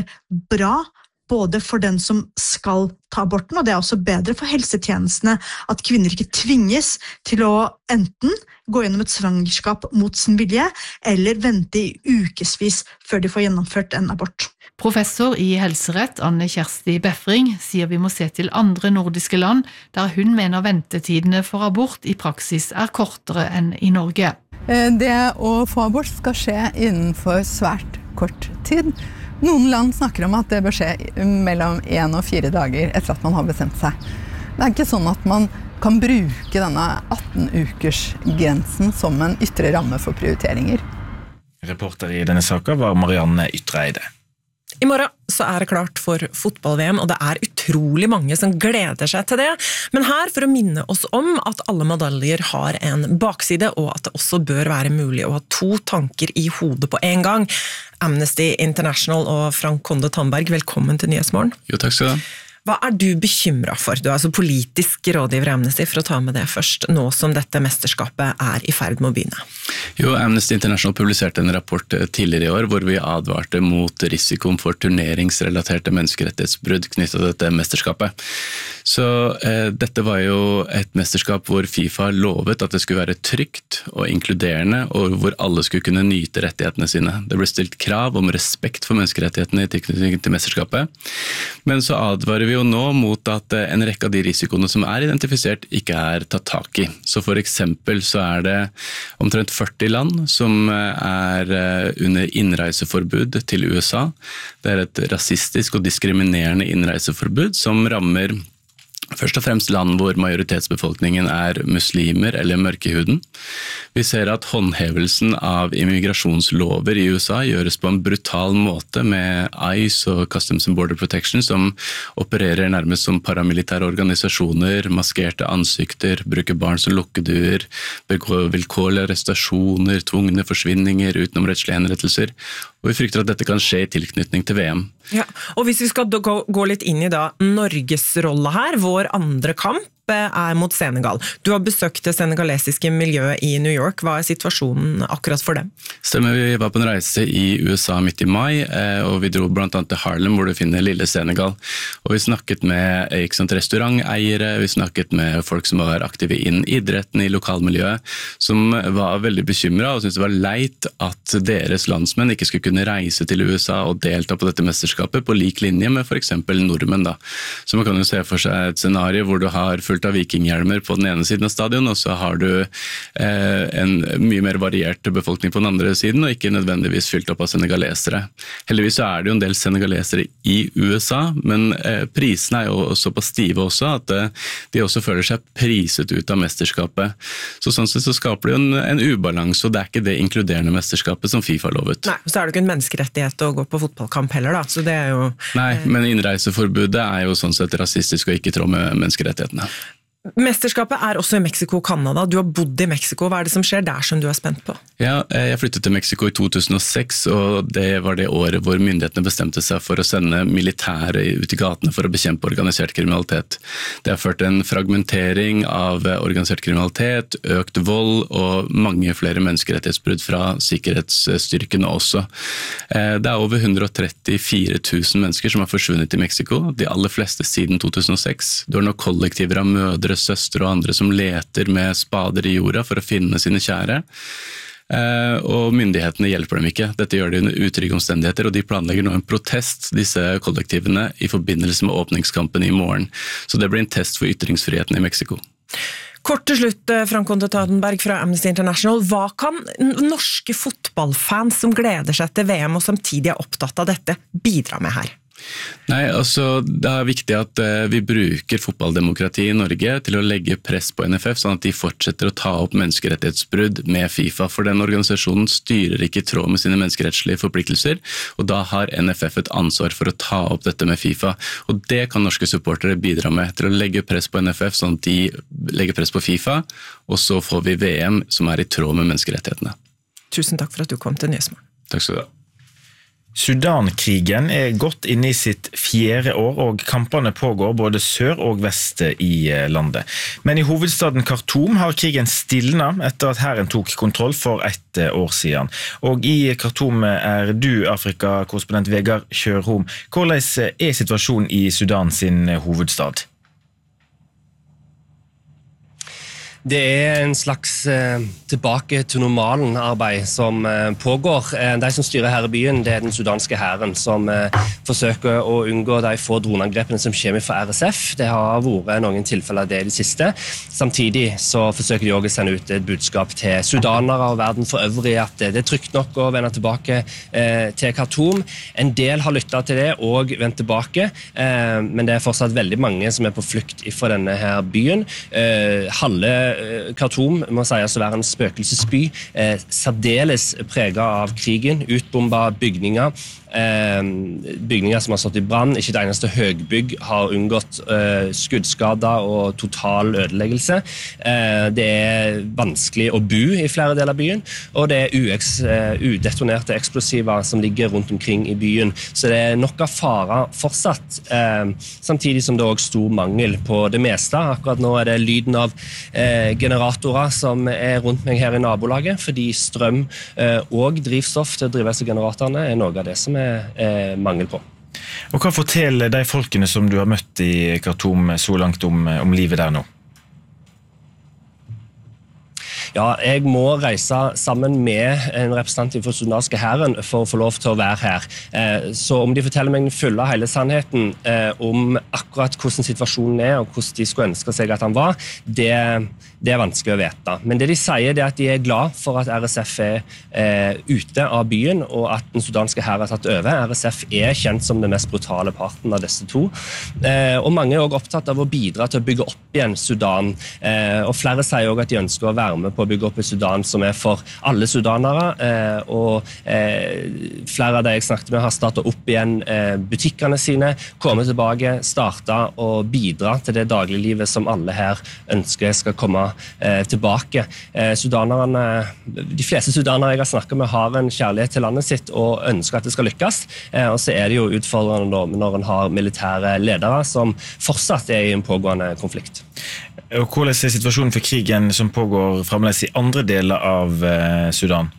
bra både for den som skal ta aborten, og det også bedre for helsetjenestene at kvinner ikke tvinges til å enten gå gjennom et svangerskap mot sin vilje, eller vente I ukesvis før de får gjennomført en abort. Professor i helserett Anne Kjersti Befring sier vi må se til andre nordiske land, der hun mener ventetidene for abort i praksis kortere enn i Norge. Det å få abort skal skje innenfor svært kort tid. Noen land snakker om at det bør skje mellom 1 og 4 dager etter at man har bestemt seg. Det ikke sånn at man kan bruke denne 18-ukers-grensen som en ytre ramme for prioriteringer. Reporter i denne saken var Marianne Ytreide. I morgen så det klart for fotball-VM, og det utrolig mange som gleder seg til det. Men her for å minne oss om at alle medaljer har en bakside, og at det også bør være mulig å ha 2 tanker i hodet på en gang. Amnesty International og Frank Konde Tandberg, velkommen til Nyhetsmorgen. Jo, takk skal du ha. Hva du bekymret for? Du altså politisk rådgiver i Amnesty, for å ta med det først, nå som dette mesterskapet i ferd med å begynne. Jo, Amnesty International publiserte en rapport tidligere i år, hvor vi advarte mot risikoen for turneringsrelaterte menneskerettighetsbrudd knyttet til dette mesterskapet. Så dette var jo et mesterskap hvor FIFA lovet at det skulle være trygt og inkluderende, og hvor alle skulle kunne nyte rettighetene sine. Det ble stilt krav om respekt for menneskerettighetene i tilknytning til mesterskapet, men så advarer vi jo nå mot at en rekke av de risikoene som identifisert ikke tatt tak i. Så for eksempel så det omtrent 40 land som under innreiseforbud til USA. Det et rasistisk og diskriminerende innreiseforbud som rammer først og fremst land hvor majoritetsbefolkningen muslimer eller mørkehuden. Vi ser at håndhevelsen av immigrasjonslover i USA gjøres på en brutal måte med ICE og Customs and Border Protection som opererer nærmest som paramilitære organisasjoner, maskerte ansikter, bruker barn som lukkeduer, begår vilkårlige arrestasjoner, tvungne forsvinninger, utenomrettslige henrettelser. Og vi frykter at dette kan skje i tilknytning til VM. Ja, og hvis vi skal gå litt inn i Norges rolle her, vår andre kamp mot Senegal. Du har besøkt det senegalesiske miljøet i New York. Hva situasjonen akkurat for dem? Stemmer, vi var på en reise i USA midt i mai, og vi dro blant annet til Harlem, hvor du finner lille Senegal. Og vi snakket med restauranteiere, vi snakket med folk som var aktive innen idretten i lokalmiljøet, som var veldig bekymret og syntes det var leit at deres landsmenn ikke skulle kunne reise til USA og delta på dette mesterskapet på lik linje med for eksempel nordmenn. Så man kan jo se for seg et scenario hvor du har fullt av vikinghjelmer på den ene siden av stadion, og så har du en mye mer variert befolkning på den andre siden, og ikke nødvendigvis fylt opp av senegalesere. Heldigvis så det jo en del senegalesere i USA, men prisene jo såpass stive også, at de også føler seg priset ut av mesterskapet. Så sånn sett så skaper det jo en ubalanse, og det ikke det inkluderende mesterskapet som FIFA lovet. Nei, så det jo ikke en menneskerettighet å gå på fotballkamp heller, så det jo... Nei, men innreiseforbudet jo sånn sett rasistisk og ikke i tråd med menneskerettighetene. Mesterskapet også i Mexico og Canada. Du har bodd i Mexico. Hva det som skjer der som du spent på? Ja, jeg flyttet til Mexico i 2006, og det var det året hvor myndighetene bestemte seg for å sende militære ut i gatene for å bekjempe organisert kriminalitet. Det har ført en fragmentering av organisert kriminalitet, økt vold og mange flere menneskerettighetsbrudd fra sikkerhetsstyrkene også. Det over 134 000 mennesker som har forsvunnet i Mexico, de aller fleste siden 2006. Du har nå kollektiver av mødre, søstre og andre som leter med spader i jorda for å finne sine kjære. Og myndighetene hjelper dem ikke. Dette gjør de under utrygge omstendigheter, og de planlegger nå en protest, disse kollektivene, i forbindelse med åpningskampen i morgen. Så det blir en test for ytringsfriheten i Mexico. Kort til slutt, Frank Konde Tandberg fra Amnesty International. Hva kan norske fotballfans som gleder seg til VM og samtidig opptatt av dette, bidra med her? Nei, altså det viktig at vi bruker fotballdemokrati i Norge til å legge press på NFF, sånn at de fortsetter å ta opp menneskerettighetsbrudd med FIFA, for den organisasjonen styrer ikke i tråd med sine menneskerettslige forpliktelser, og da har NFF et ansvar for å ta opp dette med FIFA, og det kan norske supportere bidra med, til å legge press på NFF, sånn at de legger press på FIFA, og så får vi VM som i tråd med menneskerettighetene. Tusen takk for at du kom til Nyhetsmorgen. Takk skal du ha. Sudankrigen gått inn i sitt 4. år, og kampene pågår både sør og vest i landet. Men i hovedstaden Khartoum har krigen stilnet etter at hæren tok kontroll for 1 år siden. Og i Khartoum du, Afrika-korrespondent Vegard Kjørholm. Hvordan situasjonen i Sudan sin hovedstad? Det en slags tilbake til normalen arbeid som pågår. De som styrer her i byen, det den sudanske hæren som forsøker å unngå de få droneangrepene som kommer fra RSF. Det har vært noen tilfeller av det i det siste. Samtidig så forsøker de også å sende ut et budskap til sudanere og verden for øvrig at det trygt nok å vende tilbake til Khartoum. En del har lyttet til det og vendt tilbake, men det fortsatt veldig mange som på flukt fra denne her byen. Halve Khartoum må sies å være en spøkelsesby, særdeles preget av krigen, utbombet bygninger, bygninger som har stått i brann, ikke det eneste høgbygg har unngått skuddskader og total ødeleggelse. Det vanskelig å bo i flere deler av byen, og det udetonerte eksplosiver som ligger rundt omkring i byen, så det nok av fare fortsatt, samtidig som det også stor mangel på det meste. Akkurat nå det lyden av generatorer som rundt meg her i nabolaget, fordi strøm og drivstoff til å drive disse generatorene noe av det som mangel på. Og hva forteller de folkene som du har møtt i Khartoum så langt om livet der nå? Ja, jeg må reise sammen med en representant for sudanske hæren for å få lov til å være her. Så om de forteller meg den fulle og hele sannheten om akkurat hvordan situasjonen og hvordan de skulle ønske seg at han var, det vanskelig å vite. Men det de sier er at de glad for at RSF ute av byen, og at den sudanske hæren har tatt over. RSF kjent som den mest brutale parten av disse to. Og mange også opptatt av å bidra til å bygge opp igjen Sudan. Og flere sier også at de ønsker å være med på å bygge opp et Sudan som for alle sudanere. Og flere av de jeg snakket med har startet opp igjen butikkene sine, kommet tilbake, startet og bidra til det dagliglivet som alle her ønsker skal komme tilbake. De fleste sudanere jeg har snakket med har en kjærlighet til landet sitt og ønsker at det skal lykkes, og så det jo utfordrende når en har militære ledere som fortsatt i en pågående konflikt. Og hvordan situasjonen for krigen som pågår fremdeles i andre deler av Sudan?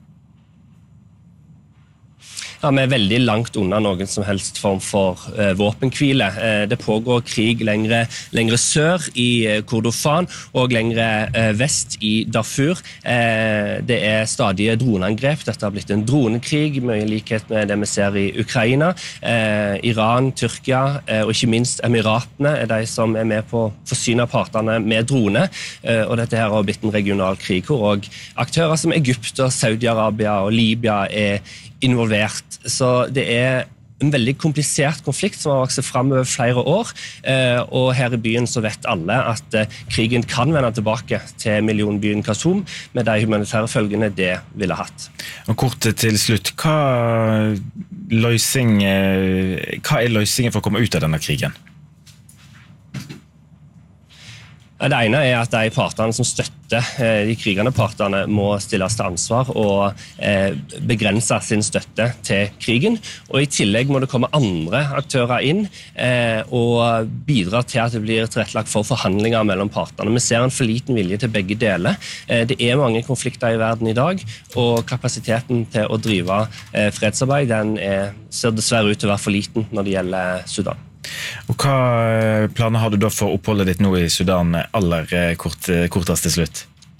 Ja, vi veldig langt unna noen som helst form for våpenhvile. Det pågår krig lengre sør i Kordofan og lengre vest i Darfur. Det stadige droneangrep. Dette har blitt en dronekrig, mye likhet med det vi ser i Ukraina. Iran, Tyrkia og ikke minst Emiratene de som med på å forsyne partene med drone. Og dette her har blitt en regional krig, hvor også aktører som Egypt og Saudi-Arabia og Libya involvert. Så det en veldig komplisert konflikt som har vokst frem over flere år, og her i byen så vet alle at krigen kan vende tilbake til millionbyen Khartoum med de humanitære følgene det ville hatt. Og kort til slutt, hva løsningen for å komme ut av denne krigen? Det ene at de partene som støtter de krigende partene må stilles til ansvar og begrense sin støtte til krigen. Og i tillegg må det komme andre aktører inn og bidra til at det blir tilrettelagt for forhandlinger mellom partene. Vi ser en for liten vilje til begge deler. Det mange konflikter i verden i dag, og kapasiteten til å drive fredsarbeid den ser dessverre ut til å være for liten når det gjelder Sudan. Og hva planer har du da for oppholdet ditt nå i Sudan aller kortest til slutt?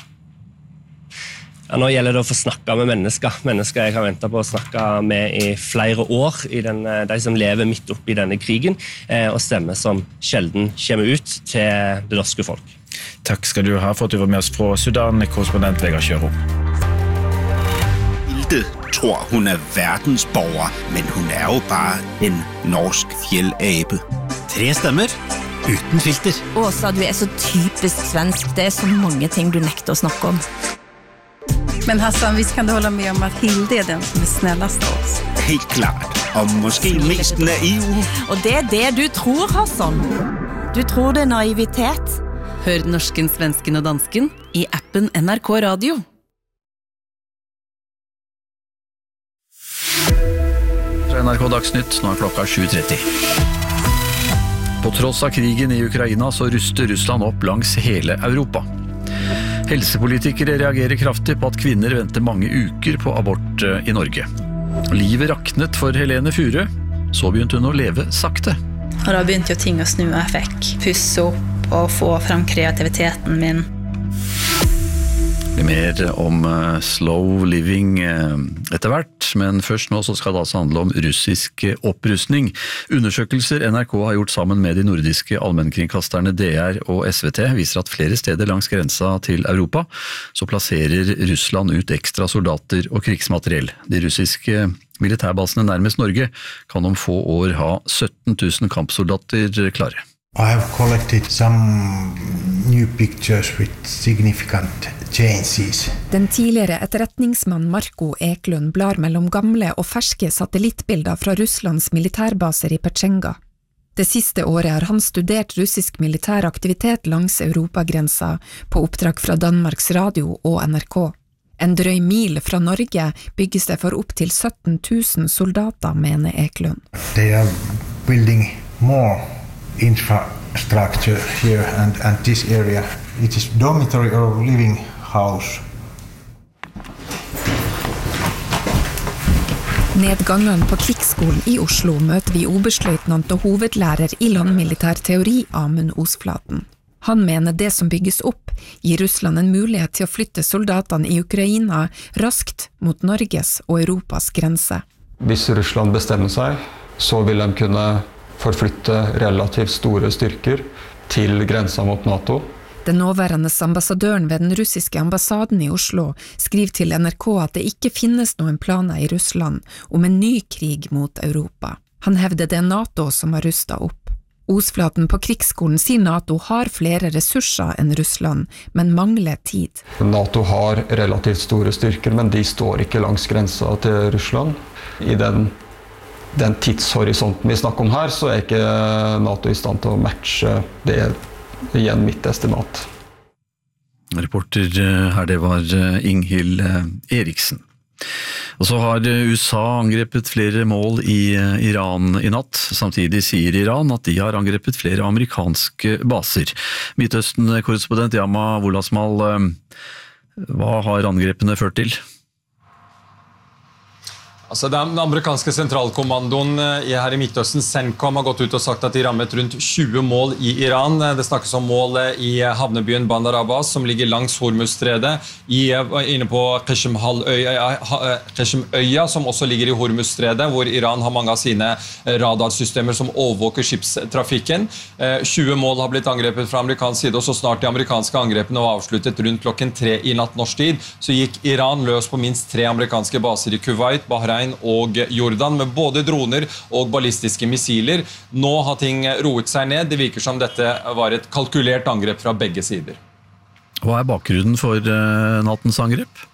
Ja, nå gjelder det å få snakke med mennesker jeg har ventet på å snakke med i flere år, de som lever midt oppe i denne krigen, og stemmer som sjelden kommer ut til det norske folk. Takk skal du ha for at du var med oss fra Sudan, korrespondent Vegard Kjøro. Hilde tror hun verdensborger, men hun jo bare en norsk fjellabe. 3 stemmer, uten filter. Åsa, du så typisk svensk. Det så mange ting du nekter å snakke om. Men Hassan, visst kan du hålla med om at Hilde den som snällast av oss? Helt klart, og måske mest naiv. Og det det du tror, Hassan. Du tror det naivitet. Hør norsken, svensken og dansken i appen NRK Radio. NRK Dagsnytt, nå klokka 7:30. På tross av krigen i Ukraina så ruster Russland opp langs hele Europa. Helsepolitikere reagerer kraftig på at kvinner venter mange uker på abort i Norge. Livet raknet for Helene Fure, så begynte hun å leve sakte. Og da begynte jo ting å snu, og jeg fikk pusse opp og få frem kreativiteten min. Det mer om slow living etter hvert, men først nå så skal det altså handle om russisk opprustning. Undersøkelser NRK har gjort sammen med de nordiske allmennkringkasterne DR og SVT viser at flere steder langs grensa til Europa så plasserer Russland ut ekstra soldater og krigsmateriell. De russiske militærbasene nærmest Norge kan om få år ha 17 000 kampsoldater klare. I have collected some new pictures with significant changes. Den tidligere etterretningsmann Marko Eklund blar mellom gamle og ferske satellittbilder fra Russlands militærbaser i Pechenga. Det siste året har han studert russisk militær aktivitet langs Europagrensa på oppdrag fra Danmarks Radio og NRK. En drøy mil fra Norge bygges det for opp til 17 000 soldater, mener Eklund. They are building more infrastructure here and this area. It is dormitory or living house. Nedgangen på krigsskolen i Oslo møter vi oberstløytnant og hovedlærer i landmilitær teori Amund Osflaten. Han mener det som bygges opp gir Russland en mulighet til å flytte soldatene i Ukraina raskt mot Norges og Europas grense. Hvis Russland bestemmer seg, så vil de kunne forflytte relativt store styrker til grensa mot NATO. Den nåværende ambassadøren ved den russiske ambassaden i Oslo skriver til NRK at det ikke finnes noen planer i Russland om en ny krig mot Europa. Han hevder det NATO som har rustet opp. Osflaten på krigsskolen sier NATO har flere ressurser enn Russland, men mangler tid. NATO har relativt store styrker, men de står ikke langs grensa til Russland. I den tidshorisonten vi snakker om her, så er ikke NATO i stand til å matche det igjen mitt estimat. Reporter her, det var Inghild Eriksen. Og så har USA angrepet flere mål i Iran i natt. Samtidig sier Iran at de har angrepet flere amerikanske baser. Midtøsten-korrespondent Yama Wolasmal, hva har angrepene ført til? Den amerikanske sentralkommandoen her i Midtøsten, CENTCOM, har gått ut og sagt at de rammet rundt 20 mål i Iran. Det snakkes om mål i havnebyen Bandar Abbas, som ligger langs Hormuzstredet, inne på Qeshm-øya, som også ligger i Hormuzstredet, hvor Iran har mange av sine radarsystemer som overvåker skipstrafikken. 20 mål har blitt angrepet fra amerikansk side, og så snart de amerikanske angrepene var avsluttet rundt klokken 3 i natt norsk tid, så gikk Iran løs på minst 3 amerikanske baser i Kuwait, Bahrain og Jordan, med både droner og ballistiske missiler. Nå har ting roet seg ned. Det virker som dette var et kalkulert angrep fra begge sider. Hva er bakgrunnen for nattens angrep?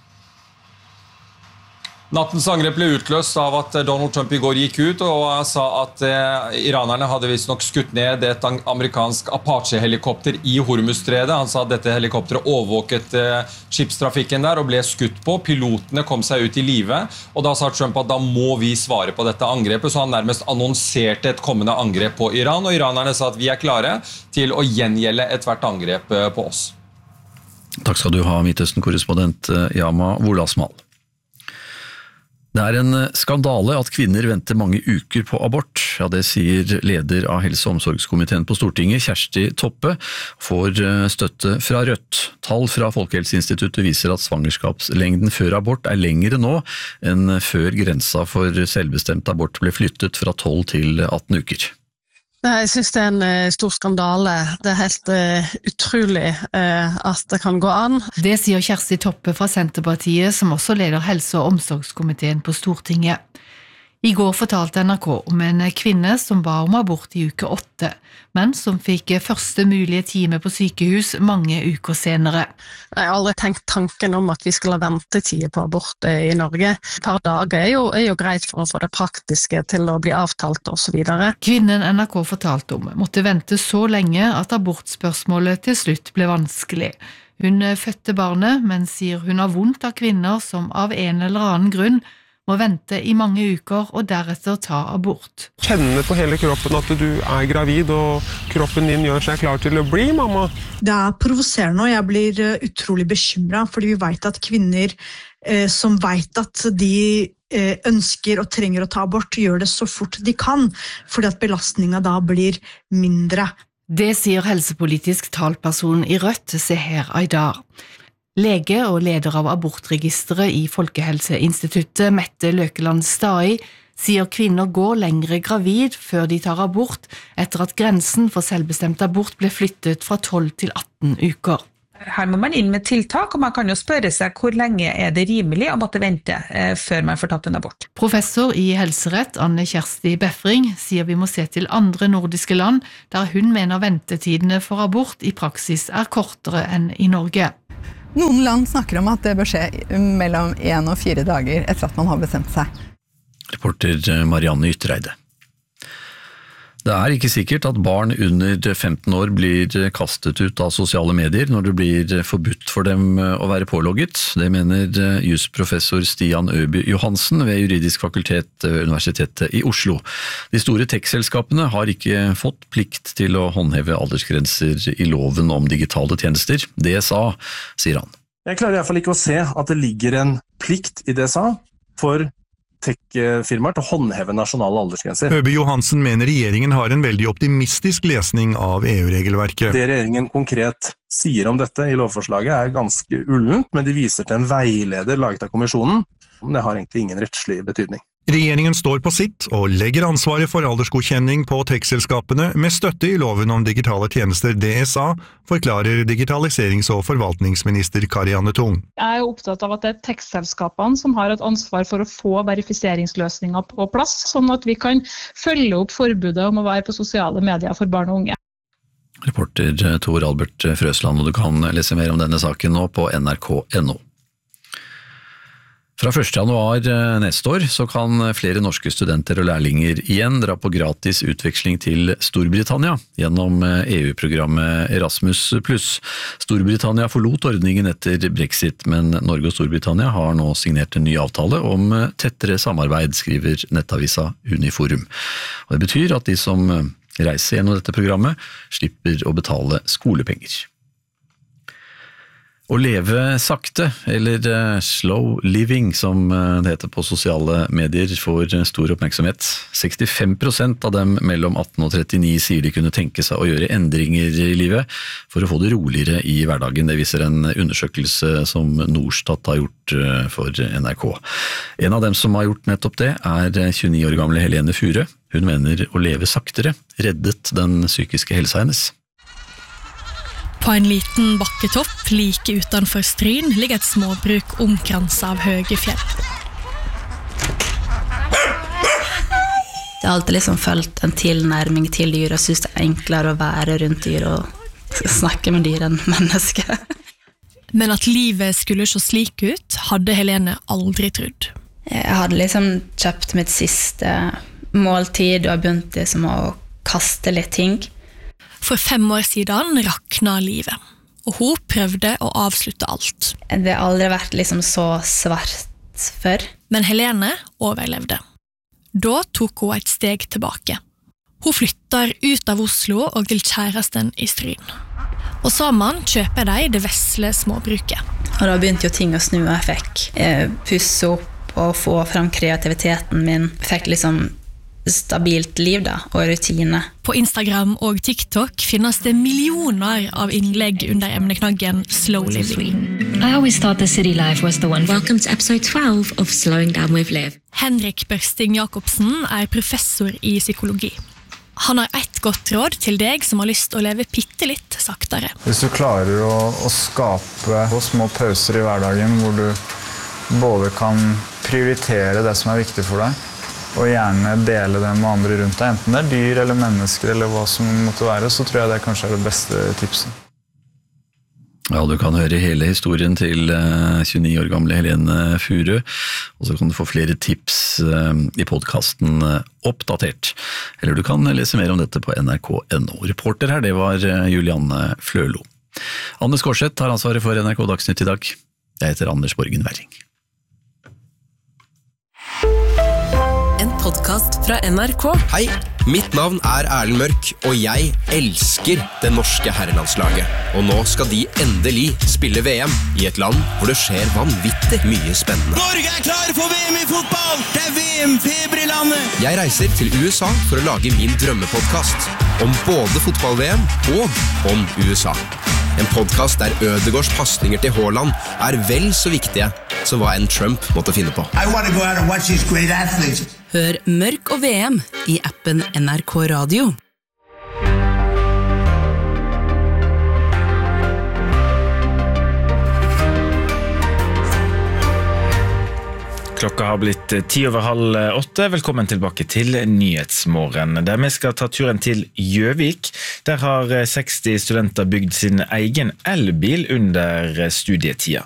Nattens angrep ble utløst av at Donald Trump i går gikk ut og sa at iranerne hadde visst nok skutt ned et amerikansk Apache-helikopter i Hormuzstredet. Han sa at dette helikopteret overvåket skipstrafikken der og ble skutt på. Pilotene kom seg ut i live, og da sa Trump at da må vi svare på dette angrepet, så han nærmest annonserte et kommende angrep på Iran, og iranerne sa at vi er klare til å gjengjelde et hvert angrep på oss. Takk skal du ha, Midtøsten-korrespondent Yama Wolasmal. Det er en skandale at kvinner venter mange uker på abort. Ja, det sier leder av Helse- og omsorgskomiteen på Stortinget, Kjersti Toppe, får støtte fra Rødt. Tall fra Folkehelseinstituttet viser at svangerskapslengden før abort er lengre nå enn før grensa for selvbestemt abort ble flyttet fra 12 til 18 uker. Jeg synes det er en stor skandale. Det er helt utrolig at det kan gå an. Det sier Kjersti Toppe fra Senterpartiet, som også leder Helse- og omsorgskomiteen på Stortinget. I går fortalte NRK om en kvinne som ba om abort i uke 8, men som fikk første mulige time på sykehus mange uker senere. Jeg har aldri tenkt tanken om at vi skulle ha ventetid på abort i Norge. Et par dager er jo greit for å få det praktiske til å bli avtalt og så videre. Kvinnen NRK fortalte om måtte vente så lenge at abortspørsmålet til slutt ble vanskelig. Hun fødte barnet, men sier hun har vondt av kvinner som av en eller annen grunn må vente i mange uker og deretter ta abort. Kjenne på hele kroppen at du er gravid, og kroppen din gjør seg klar til å bli mamma. Det er provoserende, og jeg blir utrolig bekymret, fordi vi vet at kvinner som vet at de ønsker og trenger å ta abort, gjør det så fort de kan, fordi at belastningen da blir mindre. Det sier helsepolitisk talperson i Rødt, Seher Aydar. Lege og leder av abortregisteret i Folkehelseinstituttet, Mette Løkeland Stai, sier kvinner går lengre gravid før de tar abort, etter at grensen for selvbestemt abort ble flyttet fra 12 til 18 uker. Her må man inn med tiltak, og man kan jo spørre seg hvor lenge er det rimelig å måtte vente før man får tatt en abort. Professor i helserett Anne Kjersti Befring sier vi må se til andre nordiske land, der hun mener ventetidene for abort i praksis er kortere enn i Norge. Noen land snakker om at det bør skje mellom 1 og 4 dager etter at man har bestemt seg. Reporter Marianne Ytreide. Det er ikke sikkert at barn under 15 år blir kastet ut av sosiale medier når det blir forbudt for dem å være pålogget. Det mener jusprofessor Stian Øby Johansen ved Juridisk fakultet ved Universitetet i Oslo. De store tech-selskapene har ikke fått plikt til å håndheve aldersgrenser i loven om digitale tjenester. DSA, sier han. Jeg klarer i hvert fall ikke å se at det ligger en plikt i DSA for tech-firmaer til å håndheve nasjonale aldersgrenser. Øby Johansen mener regjeringen har en veldig optimistisk lesning av EU-regelverket. Det regjeringen konkret sier om dette i lovforslaget er ganske ullent, men de viser til en veileder laget av kommisjonen. Det har egentlig ingen rettslig betydning. Regjeringen står på sitt og legger ansvaret for aldersgodkjenning på tech-selskapene med støtte i loven om digitale tjenester DSA, forklarer digitaliserings- og forvaltningsminister Karianne Tung. Jeg er opptatt av at det er tech-selskapene som har et ansvar for å få verifiseringsløsninger på plass, sånn at vi kan følge opp forbudet om å være på sosiale medier for barn og unge. Reporter Tor Albert Frøsland, og du kan lese mer om denne saken nå på nrk.no. Fra 1. januar neste år så kan flere norske studenter og lærlinger igjen dra på gratis utveksling til Storbritannia gjennom EU-programmet Erasmus+. Storbritannia forlot ordningen etter Brexit, men Norge og Storbritannia har nå signert en ny avtale om tettere samarbeid, skriver nettavisa Uniforum. Og det betyr at de som reiser gjennom dette programmet slipper å betale skolepenger. Å leve sakte, eller slow living som det heter på sosiale medier, får stor oppmerksomhet. 65% av dem mellom 18 og 39 sier de kunne tenke seg å gjøre endringer i livet for å få det roligere i hverdagen. Det viser en undersøkelse som Norstat har gjort for NRK. En av dem som har gjort nettopp det er 29 år gamle Helene Fure. Hun mener å leve saktere reddet den psykiske helsa hennes. På en liten bakketopp like utenfor Stryn ligger et småbruk omkranset av høye fjell. Jeg har alltid liksom følt en tilnærming til dyr og synes det er enklere å være rundt dyr og snakke med dyr enn mennesker. Men at livet skulle se slik ut, hadde Helene aldri trodd. Jeg hadde liksom kjøpt mitt siste måltid og begynt liksom å kaste litt ting. For 5 år siden rakna livet, og hun prøvde å avslutte alt. Det har aldri vært liksom så svart før. Men Helene overlevde. Da tok hun et steg tilbake. Hun flytter ut av Oslo og til kjæresten i Stryn. Og sammen kjøper de det vesle småbruket. Og da begynte jo ting å snu, og jeg fikk pusse opp og få frem kreativiteten min. Jeg fikk liksom stabilt liv da, og rutine. På Instagram og TikTok finnes det millioner av innlegg under emneknaggen Slow Living. I always thought the city life was the one. Welcome to episode 12 of Slowing Down with Liv. Henrik Børsting Jakobsen er professor i psykologi. Han har et godt råd til deg som har lyst til å leve litt saktere. Hvis du klarer å skape små pauser i hverdagen hvor du både kan prioritere det som er viktig for deg, og gjerne dele det med andre rundt deg, enten det er dyr eller mennesker eller hva som måtte være, så tror jeg det kanskje er det beste tipset. Ja, du kan høre hele historien til 29 år gamle Helene Fure, og så kan du få flere tips i podcasten Oppdatert. Eller du kan lese mer om dette på nrk.no. Reporter her, det var Julianne Flølo. Anders Gårdseth har ansvaret for NRK Dagsnytt i dag. Jeg heter Anders Borgen Werring. Podcast fra NRK. Hei, mitt navn er Erlend Mørk, og jeg elsker det norske herrelandslaget. Og nå skal de endelig spille VM i et land hvor det skjer vanvittig mye spennende. Norge er klar for VM i fotball! Det er VM-feber i landet! Jeg reiser til USA for å lage min drømmepodcast om både fotball-VM og om USA. En podcast der Ødegaards passninger til Haaland vel så viktige som hva en Trump måtte finne på. I want to go out and watch these great athletes. Hør Mørk og VM i appen NRK Radio. Klokka har blitt 7:10. Velkommen tilbake til Nyhetsmorgen, der vi skal ta turen til Gjøvik. Der har 60 studenter bygd sin egen elbil under studietida.